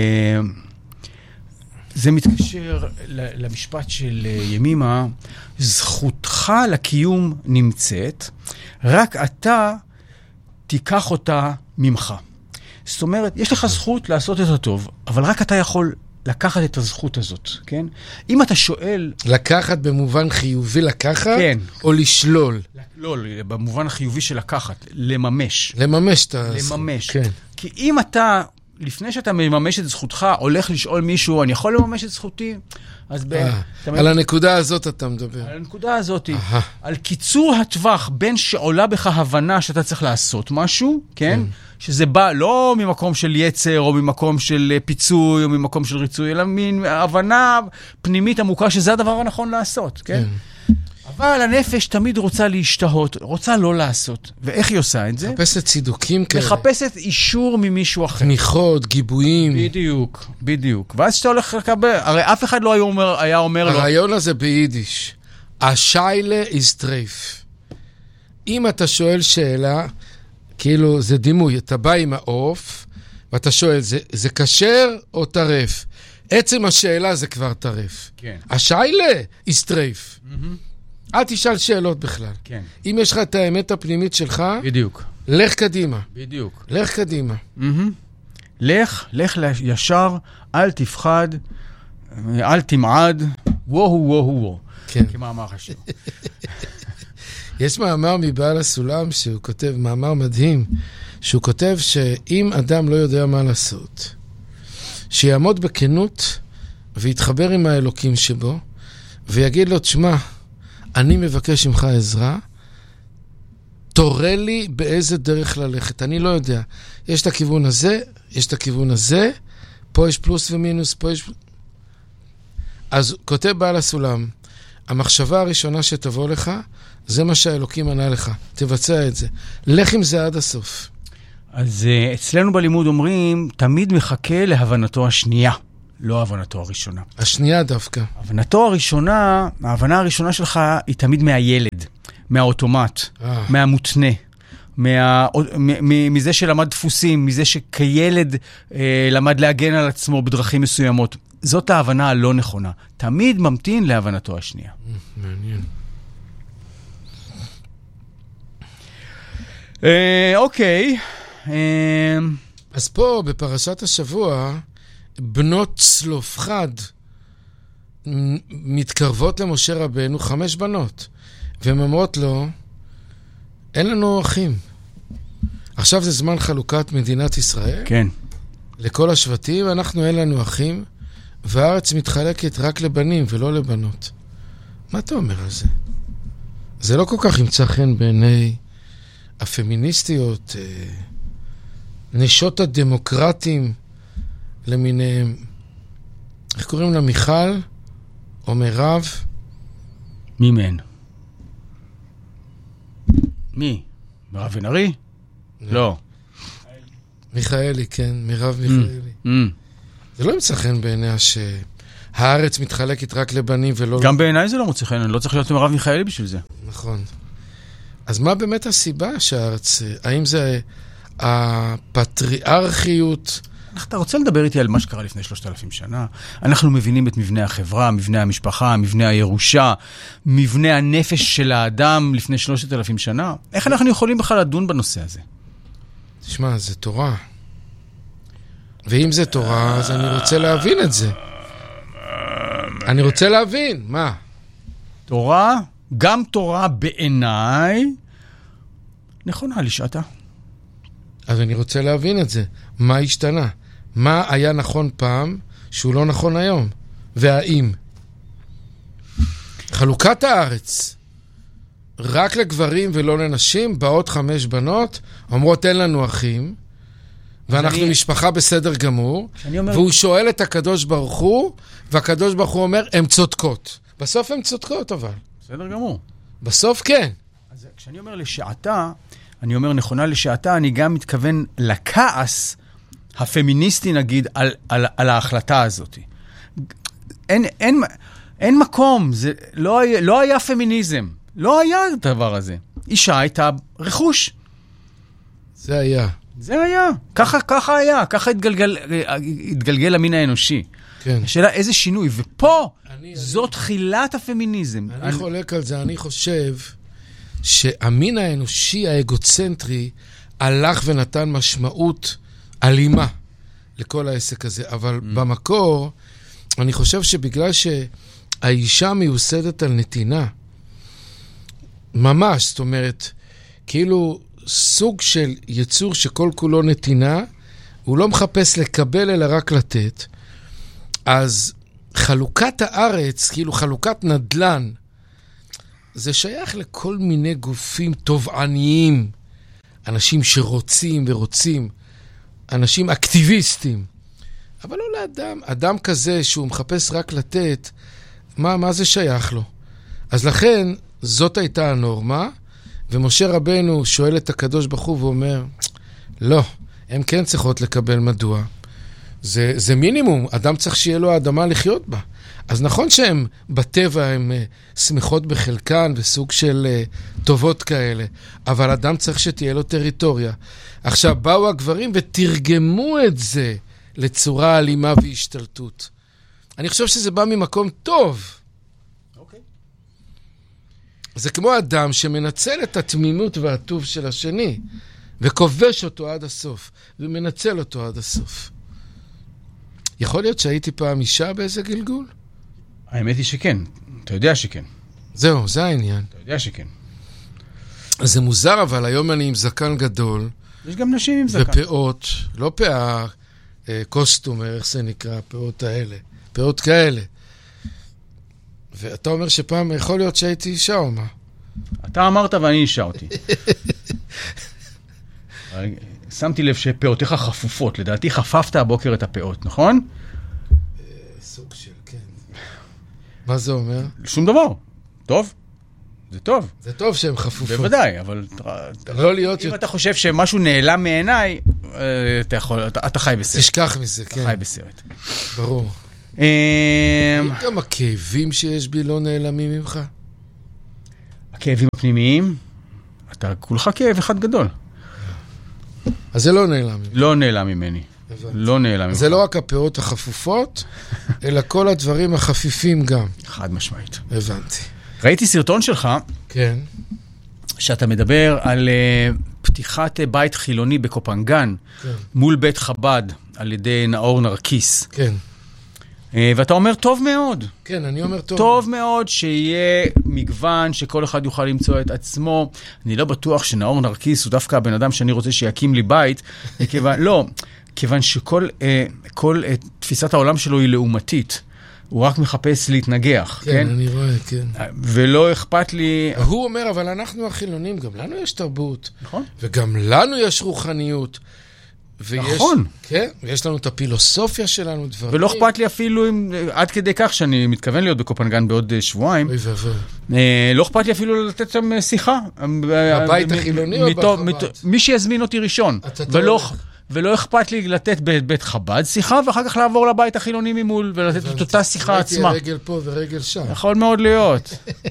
זה מתקשר למשפט של ימימה, זכותך לקיום נמצאת, רק אתה תיקח אותה ממך. זאת אומרת, יש לך זכות לעשות את הטוב, אבל רק אתה יכול לקחת את הזכות הזאת, כן? אם אתה שואל... לקחת במובן חיובי לקחת? כן. או לשלול? לא, במובן החיובי של לקחת, לממש. לממש את ה... לממש. כן. כי אם אתה, לפני שאתה מממש את זכותך, הולך לשאול מישהו, אני יכול לממש את זכותי? אז ב... על הנקודה הזאת אתה מדבר. על הנקודה הזאת. על קיצור הטווח בין שעולה בך הבנה שאתה צריך לעשות משהו, כן? שזה בא לא ממקום של יצר, או ממקום של פיצוי, או ממקום של ריצוי, אלא מין הבנה פנימית עמוקה שזה הדבר הנכון לעשות, כן? אבל הנפש תמיד רוצה להשתהות, רוצה לא לעשות. ואיך היא עושה את זה? מחפשת צידוקים כאלה. מחפשת אישור ממישהו אחר. תמיכות, גיבויים. בדיוק, בדיוק. ואז שאתה הולך לקבל, הרי אף אחד לא היה אומר, היה אומר לו... הרעיון הזה ביידיש, השיילה איסטרייף. אם אתה שואל שאלה, כאילו זה דימוי, אתה בא עם העוף, ואתה שואל, זה, זה כשר או טרף? עצם השאלה זה כבר טרף. כן. השיילה איסטרייף. Mm-hmm. אל תשאל שאלות בכלל. כן. אם יש לך את האמת הפנימית שלך, בדיוק. לך קדימה. בדיוק. לך קדימה. Mm-hmm. לך, לך ישר, אל תפחד, אל תמעד, וואו וואו וואו. כן. כמאמר חשוב. יש מאמר מבעל הסולם שהוא כותב, מאמר מדהים, שהוא כותב שאם אדם לא יודע מה לעשות, שיעמוד בכנות ויתחבר עם האלוקים שבו, ויגיד לו, תשמע, אני מבקש ממך עזרה, תורה לי באיזה דרך ללכת, אני לא יודע. יש את הכיוון הזה, יש את הכיוון הזה, פה יש פלוס ומינוס, פה יש... אז כותב בעל הסולם, המחשבה הראשונה שתבוא לך, זה מה שהאלוקים ענה לך, תבצע את זה. לך עם זה עד הסוף. אז אצלנו בלימוד אומרים, תמיד מחכה להבנתו השנייה, לא הבנתו הראשונה. השנייה דווקא. הבנתו הראשונה, ההבנה הראשונה שלך היא תמיד מהילד, מהאוטומט, אה. מהמותנה. מה, מזה שלמד דפוסים, מזה שכילד אה, למד להגן על עצמו בדרכים מסוימות. זאת ההבנה הלא נכונה. תמיד ממתין להבנתו השנייה. מעניין. אה, אוקיי. אה, אז פה, בפרשת השבוע, בנות צלופחד מתקרבות למשה רבנו, חמש בנות, והן אומרות לו, אין לנו אחים. עכשיו זה זמן חלוקת מדינת ישראל. כן. לכל השבטים, אנחנו אין לנו אחים, והארץ מתחלקת רק לבנים ולא לבנות. מה אתה אומר על זה? זה לא כל כך ימצא חן בעיני הפמיניסטיות, נשות הדמוקרטים למיניהם. איך קוראים לה? מיכל או מירב? מי מהן? מי? מירב בן ארי? לא. מיכאלי, כן, מירב מיכאלי. זה לא ימצא חן בעיניה שהארץ מתחלקת רק לבנים ולא... גם בעיניי זה לא מוצא חן, אני לא צריך להיות מירב מיכאלי בשביל זה. נכון. אז מה באמת הסיבה שהארץ... האם זה הפטריארכיות... אתה רוצה לדבר איתי על מה שקרה לפני שלושת אלפים שנה? אנחנו מבינים את מבנה החברה, מבנה המשפחה, מבנה הירושה, מבנה הנפש של האדם לפני שלושת אלפים שנה. איך אנחנו יכולים בכלל לדון בנושא הזה? תשמע, זה תורה. ואם זה תורה, אז אני רוצה להבין את זה. אני רוצה להבין, מה? תורה, גם תורה בעיניי, נכונה לשעתה. אז אני רוצה להבין את זה. מה השתנה? מה היה נכון פעם שהוא לא נכון היום? והאם? חלוקת הארץ, רק לגברים ולא לנשים, באות חמש בנות, אומרות אין לנו אחים, ואנחנו אני... משפחה בסדר גמור, אומר... והוא שואל את הקדוש ברוך הוא, והקדוש ברוך הוא אומר, הן צודקות. בסוף הן צודקות, אבל. בסדר גמור. בסוף כן. אז כשאני אומר לשעתה, אני אומר נכונה לשעתה, אני גם מתכוון לכעס הפמיניסטי, נגיד, על, על, על ההחלטה הזאת. אין, אין, אין מקום, זה לא, לא היה פמיניזם. לא היה הדבר הזה. אישה הייתה רכוש. זה היה. זה היה. ככה, ככה היה. ככה התגלגל, התגלגל המין האנושי. כן. השאלה איזה שינוי. ופה, אני, זאת אני, תחילת הפמיניזם. אני, אני חולק על זה. אני חושב שהמין האנושי האגוצנטרי הלך ונתן משמעות אלימה לכל העסק הזה. אבל mm. במקור, אני חושב שבגלל שהאישה מיוסדת על נתינה, ממש, זאת אומרת, כאילו סוג של יצור שכל כולו נתינה, הוא לא מחפש לקבל אלא רק לתת. אז חלוקת הארץ, כאילו חלוקת נדלן, זה שייך לכל מיני גופים תובעניים, אנשים שרוצים ורוצים, אנשים אקטיביסטים. אבל לא לאדם, אדם כזה שהוא מחפש רק לתת, מה, מה זה שייך לו? אז לכן, זאת הייתה הנורמה, ומשה רבנו שואל את הקדוש ברוך הוא ואומר, לא, הם כן צריכות לקבל מדוע. זה, זה מינימום, אדם צריך שיהיה לו האדמה לחיות בה. אז נכון שהם בטבע, הם uh, שמחות בחלקן וסוג של uh, טובות כאלה, אבל אדם צריך שתהיה לו טריטוריה. עכשיו באו הגברים ותרגמו את זה לצורה אלימה והשתלטות. אני חושב שזה בא ממקום טוב. אוקיי. זה כמו אדם שמנצל את התמימות והטוב של השני, וכובש אותו עד הסוף, ומנצל אותו עד הסוף. יכול להיות שהייתי פעם אישה באיזה גלגול? האמת היא שכן. אתה יודע שכן. זהו, זה העניין. אתה יודע שכן. זה מוזר, אבל היום אני עם זקן גדול. יש גם נשים עם זקן. ופאות, לא פאה, אה, קוסטומר, איך זה נקרא, פאות האלה. פאות כאלה. ואתה אומר שפעם יכול להיות שהייתי אישה או מה? אתה אמרת ואני אישה אותי. שמתי לב שפאותיך חפופות. לדעתי חפפת הבוקר את הפאות, נכון? סוג של, כן. מה זה אומר? שום דבר. טוב. זה טוב. זה טוב שהן חפופות. בוודאי, אבל... לא להיות... אם אתה חושב שמשהו נעלם מעיניי, אתה יכול... אתה חי בסרט. תשכח מזה, כן. אתה חי בסרט. ברור. גם הכאבים שיש בי לא נעלמים ממך? הכאבים הפנימיים? אתה כולך כאב אחד גדול. אז זה לא נעלם ממני. לא נעלם ממני. לא נעלם ממני. זה לא רק הפאות החפופות, אלא כל הדברים החפיפים גם. חד משמעית. הבנתי. ראיתי סרטון שלך, כן. שאתה מדבר על uh, פתיחת בית חילוני בקופנגן, כן. מול בית חב"ד, על ידי נאור נרקיס. כן. Uh, ואתה אומר, טוב מאוד. כן, אני אומר טוב. טוב מאוד שיהיה מגוון, שכל אחד יוכל למצוא את עצמו. אני לא בטוח שנאור נרקיס הוא דווקא הבן אדם שאני רוצה שיקים לי בית, מכיוון, לא, כיוון שכל uh, כל, uh, תפיסת העולם שלו היא לעומתית. הוא רק מחפש להתנגח, כן? כן, אני רואה, כן. ולא אכפת לי... הוא אומר, אבל אנחנו החילונים, גם לנו יש תרבות. נכון. וגם לנו יש רוחניות. ויש, נכון. כן, ויש לנו את הפילוסופיה שלנו, דברים. ולא אכפת לי אפילו, אם, עד כדי כך שאני מתכוון להיות בקופנגן בעוד שבועיים, אוי ואבוי. אה, לא אכפת לי אפילו לתת שם שיחה. בבית החילוני או בחב"ד? מי שיזמין אותי ראשון. ולא... ולא אכפת לי לתת בבית חב"ד שיחה, ואחר כך לעבור לבית החילוני ממול, ולתת את אותה שיחה עצמה. ראיתי רגל פה ורגל שם. יכול מאוד להיות.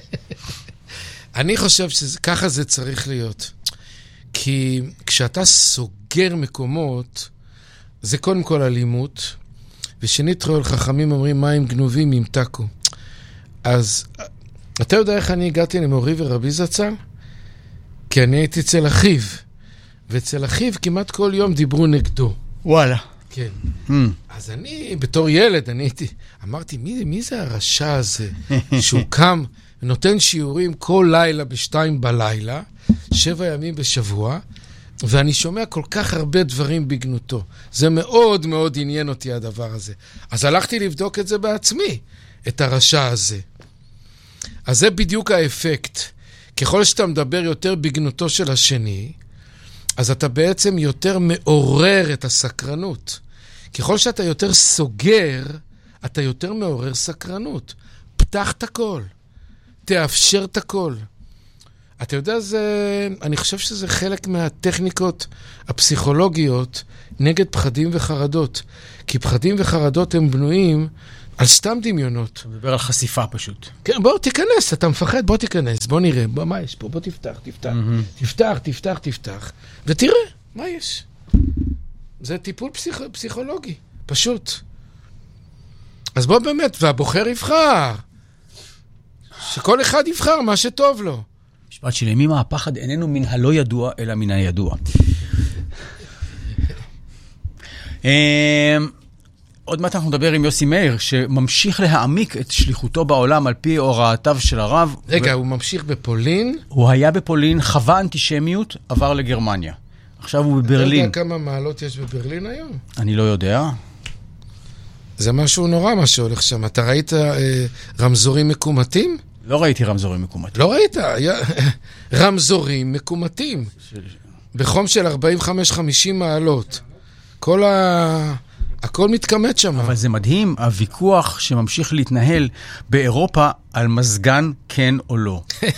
אני חושב שככה זה צריך להיות. כי כשאתה סוגר מקומות, זה קודם כל אלימות, ושנית רואל חכמים אומרים, מים גנובים ימתקו. אז אתה יודע איך אני הגעתי למורי ורבי זצ"ל? כי אני הייתי אצל אחיו. ואצל אחיו כמעט כל יום דיברו נגדו. וואלה. כן. Mm. אז אני, בתור ילד, אני הייתי, אמרתי, מי, מי זה הרשע הזה? שהוא קם ונותן שיעורים כל לילה בשתיים בלילה, שבע ימים בשבוע, ואני שומע כל כך הרבה דברים בגנותו. זה מאוד מאוד עניין אותי הדבר הזה. אז הלכתי לבדוק את זה בעצמי, את הרשע הזה. אז זה בדיוק האפקט. ככל שאתה מדבר יותר בגנותו של השני, אז אתה בעצם יותר מעורר את הסקרנות. ככל שאתה יותר סוגר, אתה יותר מעורר סקרנות. פתח את הכל. תאפשר את הכל. אתה יודע, זה, אני חושב שזה חלק מהטכניקות הפסיכולוגיות נגד פחדים וחרדות. כי פחדים וחרדות הם בנויים על סתם דמיונות. אתה מדבר על חשיפה פשוט. כן, בוא תיכנס, אתה מפחד, בוא תיכנס, בוא נראה, בוא, מה יש פה? בוא תפתח, תפתח, mm-hmm. תפתח, תפתח, תפתח, ותראה, מה יש? זה טיפול פסיכ... פסיכולוגי, פשוט. אז בוא באמת, והבוחר יבחר. שכל אחד יבחר מה שטוב לו. משפט שלמים, הפחד איננו מן הלא ידוע, אלא מן הידוע. עוד מעט אנחנו נדבר עם יוסי מאיר, שממשיך להעמיק את שליחותו בעולם על פי הוראתיו של הרב. רגע, ו... הוא ממשיך בפולין? הוא היה בפולין, חווה אנטישמיות, עבר לגרמניה. עכשיו הוא בברלין. אתה יודע כמה מעלות יש בברלין היום? אני לא יודע. זה משהו נורא מה שהולך שם. אתה ראית אה, רמזורים מקומטים? לא ראיתי רמזורים מקומטים. לא ראית? היה... רמזורים מקומטים. ש... בחום של ארבעים וחמש חמישים מעלות. כל ה... הכל מתכמת שם. אבל זה מדהים, הוויכוח שממשיך להתנהל באירופה על מזגן כן או לא.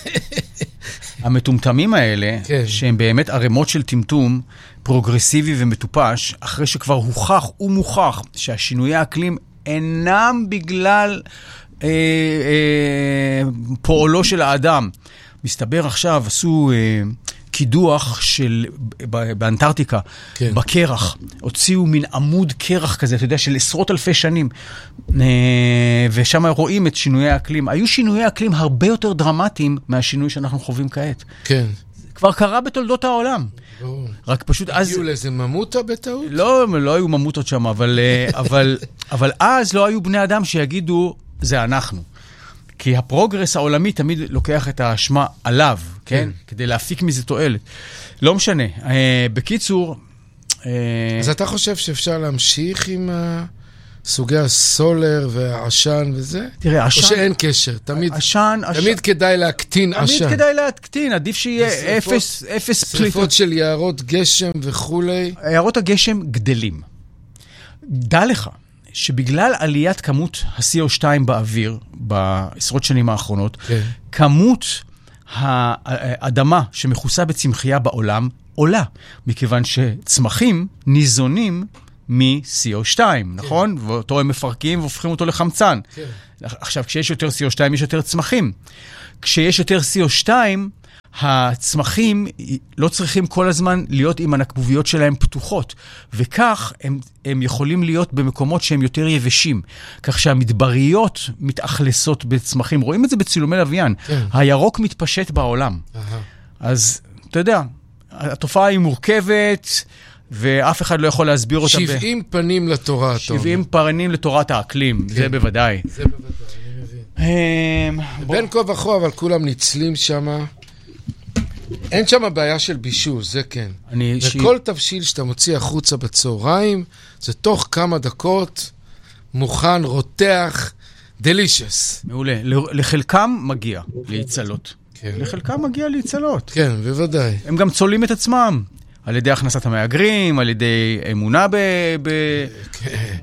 המטומטמים האלה, כן. שהם באמת ערימות של טמטום, פרוגרסיבי ומטופש, אחרי שכבר הוכח ומוכח שהשינויי האקלים אינם בגלל אה, אה, פועלו של האדם. מסתבר עכשיו, עשו... אה, קידוח של, באנטארקטיקה, כן. בקרח. הוציאו מין עמוד קרח כזה, אתה יודע, של עשרות אלפי שנים. ושם רואים את שינויי האקלים. היו שינויי אקלים הרבה יותר דרמטיים מהשינוי שאנחנו חווים כעת. כן. זה כבר קרה בתולדות העולם. לא. רק פשוט אז... הגיעו לאיזה ממוטה בטעות? לא, לא היו ממוטות שם, אבל, אבל, אבל אז לא היו בני אדם שיגידו, זה אנחנו. כי הפרוגרס העולמי תמיד לוקח את האשמה עליו, כן? כן. כדי להפיק מזה תועלת. לא משנה. אה, בקיצור... אה... אז אתה חושב שאפשר להמשיך עם סוגי הסולר והעשן וזה? תראה, עשן... או שאין קשר? תמיד, עשן, תמיד עשן... כדאי להקטין תמיד עשן. תמיד כדאי להקטין, עדיף שיהיה אפס, אפס פליטות. שריפות של יערות גשם וכולי. יערות הגשם גדלים. דע לך. שבגלל עליית כמות ה-סי או שתיים באוויר, בעשרות שנים האחרונות, okay. כמות האדמה שמכוסה בצמחייה בעולם עולה, מכיוון שצמחים ניזונים מ-סי או שתיים, okay. נכון? ואותו הם מפרקים והופכים אותו לחמצן. Okay. עכשיו, כשיש יותר סי או שתיים, יש יותר צמחים. כשיש יותר סי או שתיים, הצמחים לא צריכים כל הזמן להיות עם הנקבוביות שלהם פתוחות, וכך הם, הם יכולים להיות במקומות שהם יותר יבשים, כך שהמדבריות מתאכלסות בצמחים. רואים את זה בצילומי לוויין. כן. הירוק מתפשט בעולם. Aha. אז אתה יודע, התופעה היא מורכבת, ואף אחד לא יכול להסביר אותה. שבעים ב... פנים לתורה. שבעים פנים לתורת האקלים, כן. זה בוודאי. זה בוודאי, אני מבין. בין כה וכה, אבל כולם ניצלים שמה. אין שם בעיה של בישול, זה כן. אני וכל ש... תבשיל שאתה מוציא החוצה בצהריים, זה תוך כמה דקות מוכן, רותח, דלישס. מעולה. לחלקם מגיע להיצלות. כן. לחלקם מגיע להיצלות. כן, בוודאי. הם גם צולים את עצמם, על ידי הכנסת המאגרים, על ידי אמונה ב... ב... כן.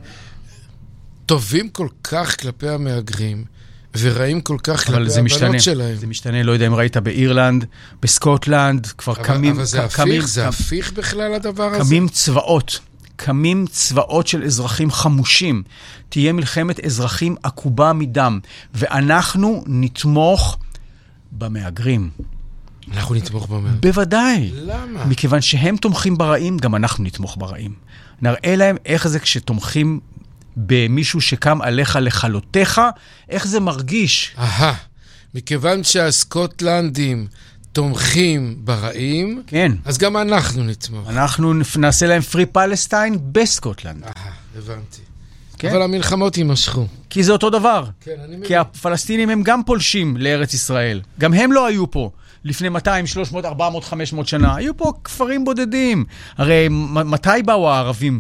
טובים כל כך כלפי המאגרים, ורעים כל כך כלפי הבנות שלהם. זה משתנה, לא יודע אם ראית באירלנד, בסקוטלנד, כבר אבל, קמים... אבל זה קמים, הפיך, זה הפיך בכלל הדבר הזה? קמים צבאות, קמים צבאות של אזרחים חמושים. תהיה מלחמת אזרחים עקובה מדם, ואנחנו נתמוך במאגרים. אנחנו נתמוך במאגרים? בוודאי. למה? מכיוון שהם תומכים ברעים, גם אנחנו נתמוך ברעים. נראה להם איך זה כשתומכים במישהו שקם עליך לחלותיך, איך זה מרגיש? אהה, מכיוון שהסקוטלנדים תומכים ברעים, כן. אז גם אנחנו נתמוך. אנחנו נעשה להם פרי פלסטיין בסקוטלנד. אהה, הבנתי. כן? אבל המלחמות יימשכו. כי זה אותו דבר. כן, אני מבין. כי הפלסטינים הם גם פולשים לארץ ישראל. גם הם לא היו פה. לפני מאתיים, שלוש מאות, ארבע מאות, חמש מאות שנה. היו פה כפרים בודדים. הרי מתי באו הערבים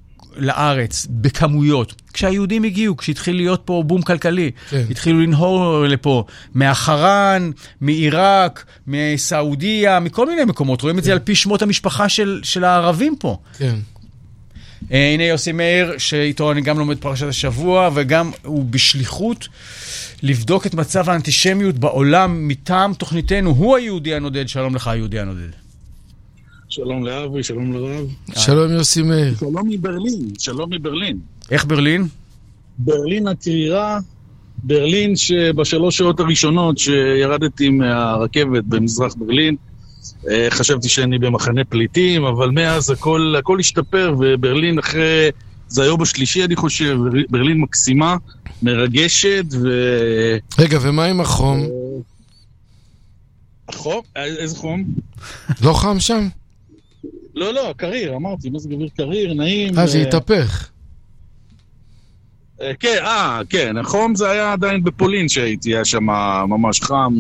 לארץ בכמויות? כשהיהודים הגיעו, כשהתחיל להיות פה בום כלכלי. כן. התחילו לנהור לפה מהחרן, מעיראק, מסעודיה, מכל מיני מקומות. רואים כן. את זה על פי שמות המשפחה של, של הערבים פה. כן. הנה יוסי מאיר, שאיתו אני גם לומד פרשת השבוע, וגם הוא בשליחות לבדוק את מצב האנטישמיות בעולם מטעם תוכניתנו. הוא היהודי הנודד. שלום לך, היהודי הנודד. שלום לאבי, שלום לרב. שלום יוסי מאיר. שלום מברלין, שלום מברלין. איך ברלין? ברלין הקרירה, ברלין שבשלוש שעות הראשונות שירדתי מהרכבת במזרח ברלין, חשבתי שאני במחנה פליטים, אבל מאז הכל, הכל השתפר, וברלין אחרי, זה היום בשלישי אני חושב, ברלין מקסימה, מרגשת, ו... רגע, ומה עם החום? החום? איזה חום? לא חם שם? לא, לא, קריר, אמרתי, מזג אוויר קריר, נעים. אה, זה התהפך. כן, אה, כן, החום זה היה עדיין בפולין שהייתי, היה שם ממש חם,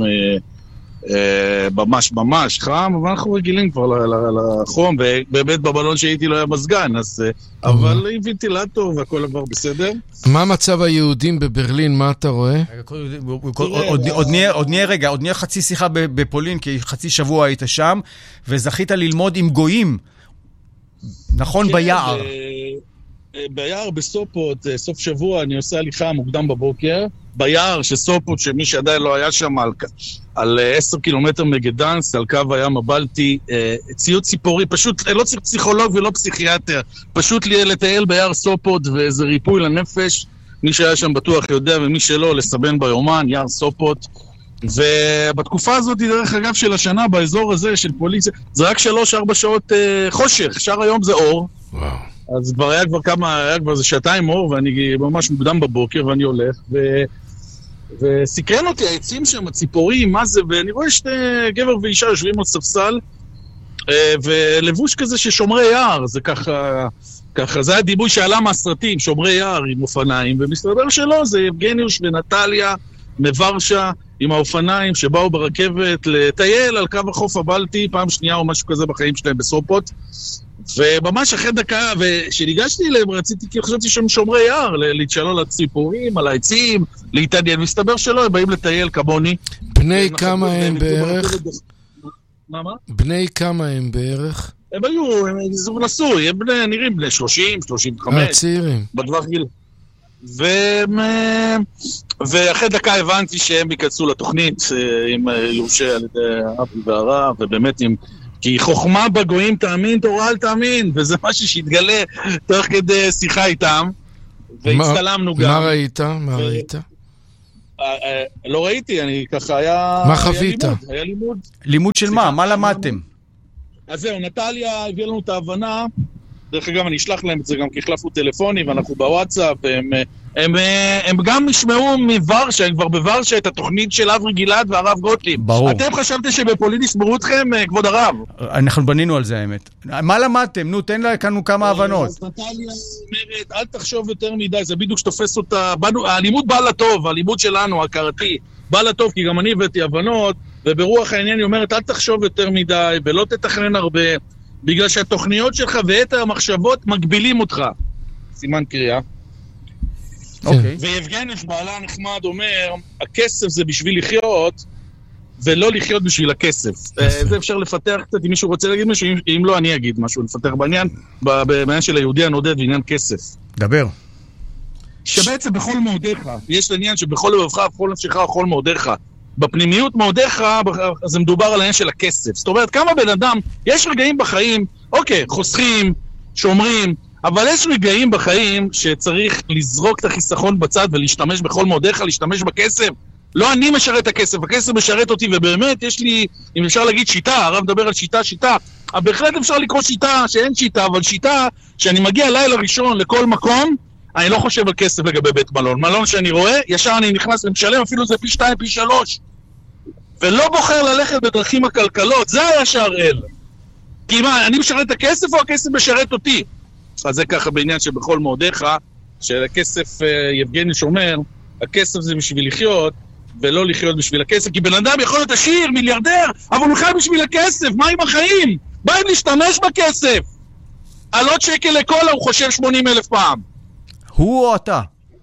ממש ממש חם, אבל אנחנו רגילים כבר לחום, ובאמת בבלון שהייתי לא היה מזגן, אבל הבאתי לטור והכל עבר בסדר. מה מצב היהודים בברלין, מה אתה רואה? עוד נהיה רגע, עוד נהיה חצי שיחה בפולין, כי חצי שבוע היית שם, וזכית ללמוד עם גויים, נכון ביער. ביער בסופות, סוף שבוע, אני עושה הליכה מוקדם בבוקר, ביער שסופות, שמי שעדיין לא היה שם על, על עשר קילומטר מגדנס, על קו הים הבלטי, ציוד ציפורי, פשוט לא צריך פסיכולוג ולא פסיכיאטר, פשוט לטייל ביער סופות ואיזה ריפוי לנפש, מי שהיה שם בטוח יודע ומי שלא, לסבן ביומן, יער סופות, ובתקופה הזאת, דרך אגב של השנה, באזור הזה של פוליציה, זה רק שלוש ארבע שעות חושך, שאר היום זה אור. וואו. אז כבר היה כבר כמה, היה כבר איזה שעתיים אור, ואני ממש מוקדם בבוקר, ואני הולך, ו... וסיכרן אותי, העצים שם, הציפורים, מה זה, ואני רואה שתי גבר ואישה יושבים על ספסל, ולבוש כזה ששומרי יער, זה ככה, ככה, זה היה דימוי שעלה מהסרטים, שומרי יער עם אופניים, ומסתבר שלא, זה יבגניוש ונטליה מוורשה, עם האופניים שבאו ברכבת לטייל על קו החוף הבלטי, פעם שנייה או משהו כזה בחיים שלהם בסופות, וממש אחרי דקה, וכשניגשתי אליהם, רציתי, כי חשבתי שהם שומרי יער, להתשאלו על הציפורים, על העצים, להתעניין, מסתבר שלא, הם באים לטייל כמוני. בני כמה הם בערך? מה, מה? בני כמה הם בערך? הם היו, הם זוג נשוי, הם בני, נראים בני שלושים, שלושים וחמש. אה, צעירים. בטווח גיל. והם, ואחרי דקה הבנתי שהם ייכנסו לתוכנית, עם יורשה על ידי אבי והרב, ובאמת עם... כי חוכמה בגויים תאמין, תורה אל תאמין, וזה משהו שהתגלה תוך כדי שיחה איתם, והצטלמנו גם. מה ראית? מה ראית? לא ראיתי, אני ככה היה... מה חווית? היה לימוד. לימוד של מה? מה למדתם? אז זהו, נטליה הביאה לנו את ההבנה, דרך אגב אני אשלח להם את זה גם כי החלפנו טלפוני ואנחנו בוואטסאפ, הם, הם, הם גם ישמעו מוורשה, הם כבר בוורשה את התוכנית של אברי גלעד והרב גוטליב. ברור. אתם חשבתם שבפולין יסמרו אתכם, כבוד הרב? אנחנו בנינו על זה האמת. מה למדתם? נו, תן לנו כמה הבנות. אז נטליה אומרת, אל תחשוב יותר מדי, זה בדיוק שתופס אותה, הלימוד בא לטוב, הלימוד שלנו, הכרתי, בא לטוב, כי גם אני הבאתי הבנות, וברוח העניין היא אומרת, אל תחשוב יותר מדי, ולא תתכנן הרבה, בגלל שהתוכניות שלך ואת המחשבות מגבילים אותך. סימן קריאה. אוקיי. ויבגני, בעלה הנחמד, אומר, הכסף זה בשביל לחיות, ולא לחיות בשביל הכסף. זה אפשר לפתח קצת, אם מישהו רוצה להגיד משהו, אם לא, אני אגיד משהו, לפתח בעניין, בעניין של היהודי הנודד ועניין כסף. דבר. שבעצם בכל מאודיך, יש לעניין שבכל לבבך, בכל נפשך, בכל מאודיך. בפנימיות מאודיך, זה מדובר על העניין של הכסף. זאת אומרת, כמה בן אדם, יש רגעים בחיים, אוקיי, חוסכים, שומרים, אבל יש רגעים בחיים שצריך לזרוק את החיסכון בצד ולהשתמש בכל מאודיך, להשתמש בכסף. לא אני משרת את הכסף, הכסף משרת אותי, ובאמת יש לי, אם אפשר להגיד שיטה, הרב מדבר על שיטה, שיטה, אבל בהחלט אפשר לקרוא שיטה שאין שיטה, אבל שיטה שאני מגיע לילה ראשון לכל מקום, אני לא חושב על כסף לגבי בית מלון. מלון שאני רואה, ישר אני נכנס למשלם, אפילו זה פי שתיים, פי שלוש. ולא בוחר ללכת בדרכים הכלכלות, זה הישר אל. כי מה, אני משרת את הכסף או הכסף משרת אותי? אז זה ככה בעניין שבכל מאודיך, שהכסף, יבגני שומר, הכסף זה בשביל לחיות, ולא לחיות בשביל הכסף, כי בן אדם יכול להיות עשיר, מיליארדר, אבל הוא חי בשביל הכסף, מה עם החיים? בא עם להשתמש בכסף. על עוד שקל לקולה הוא חושב שמונים אלף פעם. הוא או אתה?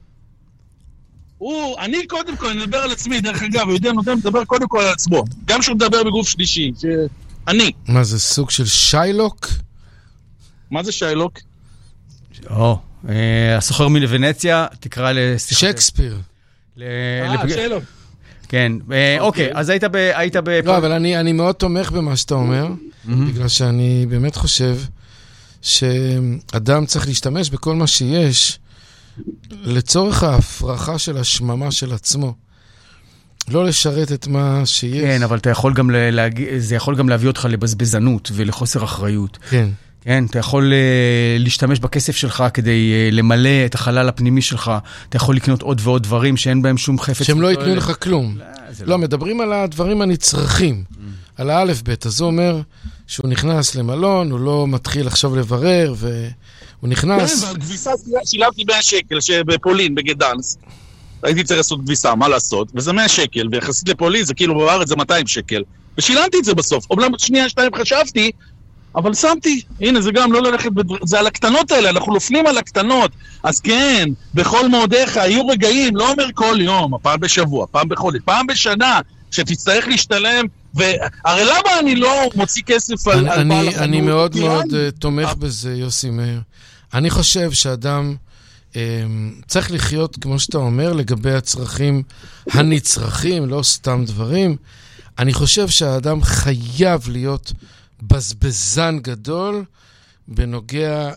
הוא, אני קודם כל, אני מדבר על עצמי, דרך אגב, יודע, נותן, מדבר קודם כל על עצמו. גם שהוא מדבר בגוף שלישי, שאני. מה זה, סוג של שיילוק? מה זה שיילוק? או, הסוחר מלוונציה, תקרא לשיחת... שייקספיר. אה, שיילוק. כן, אוקיי, אז היית ב... היית ב... לא, אבל אני, אני מאוד תומך במה שאתה אומר, בגלל שאני באמת חושב שאדם צריך להשתמש בכל מה שיש לצורך ההפרחה של השממה של עצמו. לא לשרת את מה שיש. כן, אבל אתה יכול גם להגיע, זה יכול גם להביא אותך לבזבזנות ולחוסר אחריות. כן. כן, אתה יכול להשתמש בכסף שלך כדי למלא את החלל הפנימי שלך. אתה יכול לקנות עוד ועוד דברים שאין בהם שום חפץ. שהם לא ייתנו לך כלום. לא, מדברים על הדברים הנצרכים. על האלף בית. אז הוא אומר שהוא נכנס למלון, הוא לא מתחיל עכשיו לברר, והוא נכנס... כן, ועל גביסה שילמתי מאה שקל שבפולין, בגדנס. הייתי צריך לעשות גביסה, מה לעשות? וזה מאה שקל, ויחסית לפולין זה כאילו בארץ זה מאתיים שקל. ושילמתי את זה בסוף. אומנם שנייה, שתיים חשבתי, אבל שמתי. הנה, זה גם לא ללכת בדבר... זה על הקטנות האלה, אנחנו נופלים על הקטנות. אז כן, בכל מאודיך, היו רגעים, לא אומר כל יום, פעם בשבוע, פעם בחודש, פעם בשנה, שתצטרך להשתלם, והרי למה אני לא מוציא כסף על, על בעל החנות? אני מאוד מאוד תומך בזה, יוסי מאיר. אני חושב שאדם צריך לחיות, כמו שאתה אומר, לגבי הצרכים הנצרכים, לא סתם דברים. אני חושב שהאדם חייב להיות בזבזן גדול בנוגע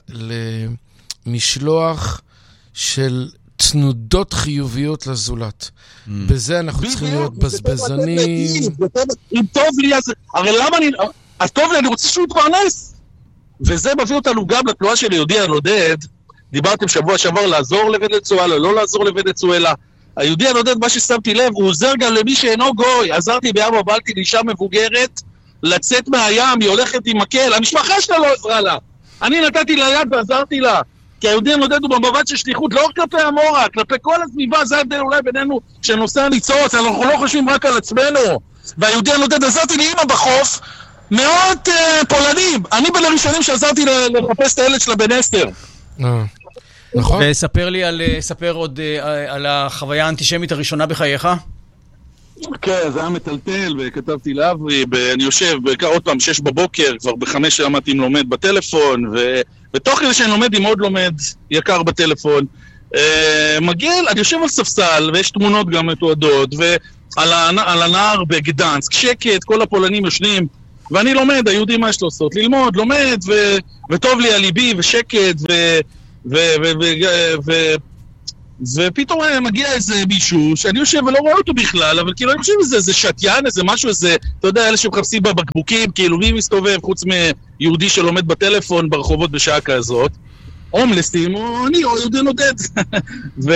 למשלוח של תנודות חיוביות לזולת. בזה אנחנו צריכים להיות בזבזנים. אם טוב לי, הרי למה אני... אז טוב לי, אני רוצה שהוא יתפרנס. וזה מביא אותנו גם לתנועה של יהודי הנודד. דיברתם שבוע שעבר לעזור לוונצואלה, לא לעזור לוונצואלה. היהודי הנודד, מה ששמתי לב, הוא עוזר גם למי שאינו גוי. עזרתי בים הבלטי לאישה מבוגרת, לצאת מהים, היא הולכת עם מקל. המשפחה שלה לא עזרה לה. אני נתתי לה יד ועזרתי לה. כי היהודי הנודד הוא במבט של שליחות, לא כלפי המורה, כלפי כל הסביבה, זה ההבדל אולי בינינו שנושא הניצוץ, אנחנו לא חושבים רק על עצמנו. והיהודי הנודד עזרתי לאמא בחוף, מאות uh, פולנים. אני בין הראשונים שעזרתי לחפש את הילד שלה בנסטר. נכון. וספר לי על, ספר עוד uh, על החוויה האנטישמית הראשונה בחייך. כן, זה היה מטלטל, וכתבתי לאברי, אני יושב עוד פעם שש בבוקר, כבר בחמש שעמדתי עם לומד בטלפון, ו... ותוך כדי שאני לומד עם עוד לומד יקר בטלפון, אה, מגיע, אני יושב על ספסל, ויש תמונות גם מתועדות, ועל הנ... הנהר בגדנסק, שקט, כל הפולנים יושנים, ואני לומד, היהודים מה יש לעשות? ללמוד, לומד, ו... וטוב לי על ליבי, ושקט, ו... ו... ו... ו... ו... ופתאום מגיע איזה מישהו, שאני יושב ולא רואה אותו בכלל, אבל כאילו אני חושב שזה, איזה שטיין, איזה משהו, איזה, אתה יודע, אלה שמחפשים בבקבוקים, כאילו מי מסתובב, חוץ מיהודי שלומד בטלפון ברחובות בשעה כזאת, הומלסים, או אני, או יהודי נודד. ו...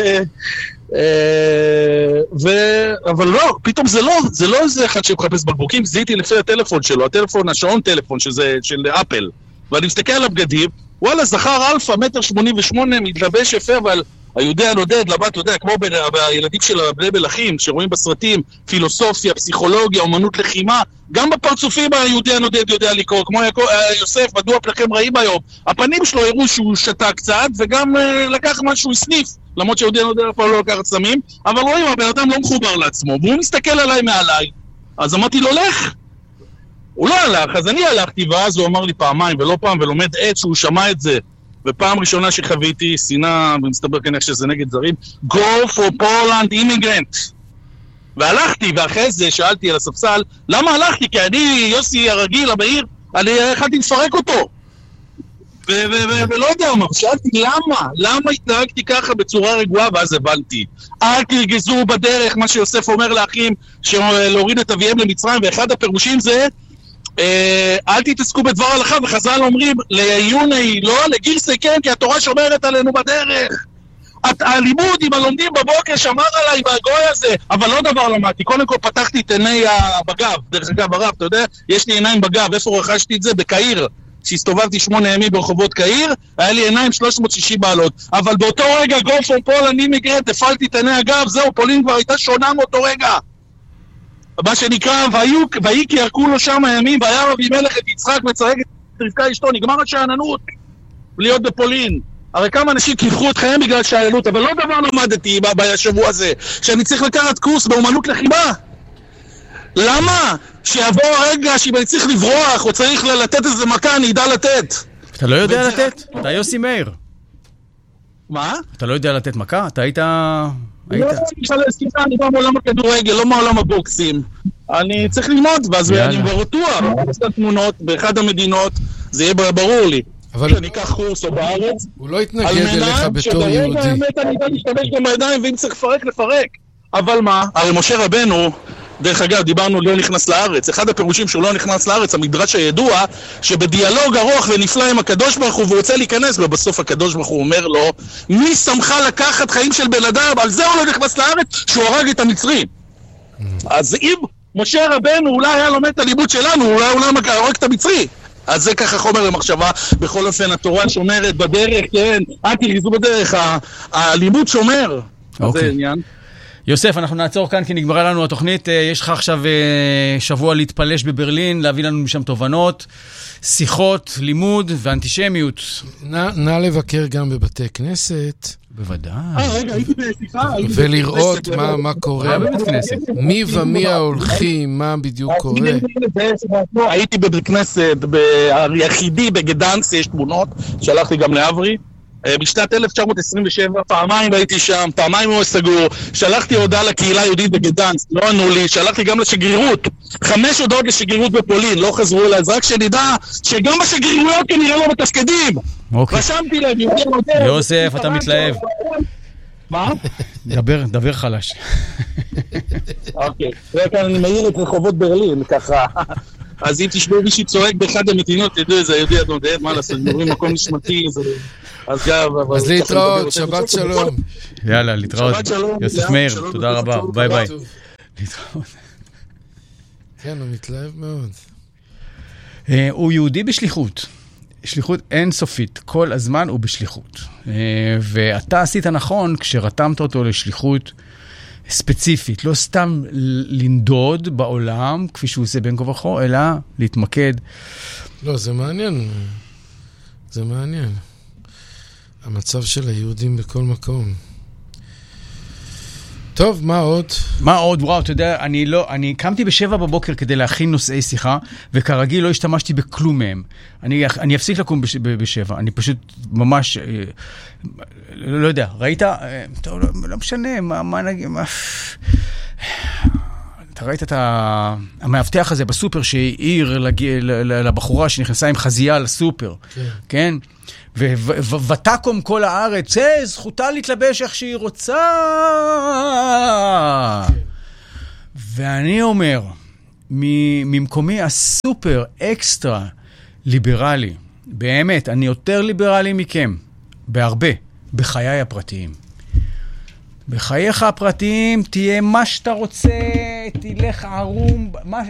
ו... אבל לא, פתאום זה לא, זה לא איזה אחד שמחפש בקבוקים, זיהיתי לפי הטלפון שלו, הטלפון, השעון טלפון, שזה של אפל, ואני מסתכל על הבגדים, וואלה, זכר אלפא, מטר שמונים ושמונה, מתלבש יפה, אבל היהודי הנודד, לבת, אתה יודע, כמו בילדים של בני מלכים, שרואים בסרטים, פילוסופיה, פסיכולוגיה, אומנות לחימה, גם בפרצופים היהודי הנודד יודע לקרוא, כמו יוסף, מדוע פניכם רעים היום, הפנים שלו הראו שהוא שתה קצת, וגם לקח משהו סניף, למרות שיהודי הנודד אף פעם לא לקח סמים, אבל רואים, הבן אדם לא מחובר לעצמו, והוא מסתכל עליי מעליי, אז אמרתי לו, לך. הוא לא הלך, אז אני הלכתי, ואז הוא אמר לי פעמיים ולא פעם, ולומד עץ שהוא שמע את זה, ופעם ראשונה שחוויתי שנאה, ומסתבר כנראה שזה נגד זרים, Go for Poland immigrant. והלכתי, ואחרי זה שאלתי על הספסל, למה הלכתי? כי אני, יוסי הרגיל, המהיר, אני יכלתי לפרק אותו. ולא יודע מה, שאלתי למה? למה התנהגתי ככה בצורה רגועה? ואז הבנתי. אל תרגזו בדרך, מה שיוסף אומר לאחים, להוריד את אביהם למצרים, ואחד הפירושים זה, אל תתעסקו בדבר הלכה, וחז"ל אומרים, לעיוני, לא, לגירסי כן, כי התורה שומרת עלינו בדרך. הלימוד עם הלומדים בבוקר שמר עליי מהגוי הזה, אבל לא דבר למדתי. קודם כל פתחתי את עיני בגב, דרך אגב הרב, אתה יודע, יש לי עיניים בגב, איפה רכשתי את זה? בקהיר. שהסתובבתי שמונה ימים ברחובות קהיר, היה לי עיניים שלוש מאות ושישים בעלות. אבל באותו רגע, Go for Poland immigrant, הפעלתי את עיני הגב, זהו, פולין כבר הייתה שונה מאותו רגע. מה שנקרא, ויהי כי ירקו לו שם הימים, והיה רבי מלך את יצחק מצרק את רבקה אשתו, נגמר השאננות, להיות בפולין. הרי כמה אנשים קיווחו את חיים בגלל שאננות, אבל לא דבר למדתי בשבוע הזה, שאני צריך לקחת קורס באומנות לחימה. למה? שיבוא הרגע שאם אני צריך לברוח, או צריך לתת איזה מכה, אני ידע לתת. אתה לא יודע לתת? אתה יוסי מאיר. מה? אתה לא יודע לתת מכה? אתה היית... לא, אני בא מעולם הכדורגל, לא מעולם הבוקסים. אני צריך ללמוד, ואז אני ברוטוח, אני עושה תמונות באחד המדינות, זה יהיה ברור לי. אני אקח קורס או בארץ. הוא לא יתנגד אליך בתור יהודי. על מנת שברגע האמת אני אדע להשתמש גם בידיים, ואם צריך לפרק, לפרק. אבל מה? הרי משה רבנו, דרך אגב, דיברנו לא נכנס לארץ. אחד הפירושים שהוא לא נכנס לארץ, המדרש הידוע, שבדיאלוג ארוך ונפלא עם הקדוש ברוך הוא, והוא רוצה להיכנס, ובסוף הקדוש ברוך הוא אומר לו, מי שמך לקחת חיים של בן אדם? על זה הוא לא נכנס לארץ, שהוא הרג את המצרים. אז אם משה רבנו אולי היה לומד את הלימוד שלנו, אולי הוא לא הרג את המצרי. אז זה ככה חומר למחשבה. בכל אופן, התורה שומרת בדרך, כן, אל תרגיזו בדרך, הלימוד שומר. אוקיי. זה עניין. יוסף, אנחנו נעצור כאן כי נגמרה לנו התוכנית. יש לך עכשיו שבוע להתפלש בברלין, להביא לנו משם תובנות, שיחות, לימוד ואנטישמיות. נא, נא לבקר גם בבתי כנסת. בוודאי. אה, רגע, הייתי בשיחה. ולראות מה, מה קורה. מי ומי ההולכים, מה בדיוק קורה. הייתי בבית כנסת, היחידי בגדנס, יש תמונות, שלחתי גם לאברי. בשנת אלף תשע מאות עשרים ושבע, פעמיים הייתי שם, פעמיים הוא סגור, שלחתי הודעה לקהילה היהודית בגדנסק, לא ענו לי, שלחתי גם לשגרירות, חמש הודעות לשגרירות בפולין, לא חזרו אליי, אז רק שנדע שגם בשגרירויות כנראה לא מתפקדים. אוקיי. רשמתי להם, יוסף, אתה מתלהב. מה? דבר, דבר חלש. אוקיי, וכאן אני מעיר את רחובות ברלין, ככה. אז אם תשמעו מישהי צועק באחד המדינות, תדעו איזה יהודי אדונד, מה לעשות, נורים מקום נשמתי, אז גם... אז להתראות, שבת שלום. יאללה, להתראות. יוסף מאיר, תודה רבה, ביי ביי. להתראות. כן, הוא מתלהב מאוד. הוא יהודי בשליחות. שליחות אינסופית, כל הזמן הוא בשליחות. ואתה עשית נכון כשרתמת אותו לשליחות ספציפית, לא סתם לנדוד בעולם, כפי שהוא עושה בין כה וכה, אלא להתמקד. לא, זה מעניין. זה מעניין. המצב של היהודים בכל מקום. טוב, מה עוד? מה עוד? וואו, אתה יודע, אני לא, אני קמתי בשבע בבוקר כדי להכין נושאי שיחה, וכרגיל לא השתמשתי בכלום מהם. אני, אני אפסיק לקום בש, בשבע, אני פשוט ממש, לא יודע, ראית? טוב, לא, לא משנה, מה, מה נגיד, מה... אתה ראית את המאבטח הזה בסופר שהעיר לבחורה שנכנסה עם חזייה לסופר, כן? ותקום כל הארץ, זכותה להתלבש איך שהיא רוצה. ואני אומר, ממקומי הסופר אקסטרה ליברלי, באמת, אני יותר ליברלי מכם, בהרבה, בחיי הפרטיים. בחייך הפרטיים תהיה מה שאתה רוצה, תלך ערום, מה,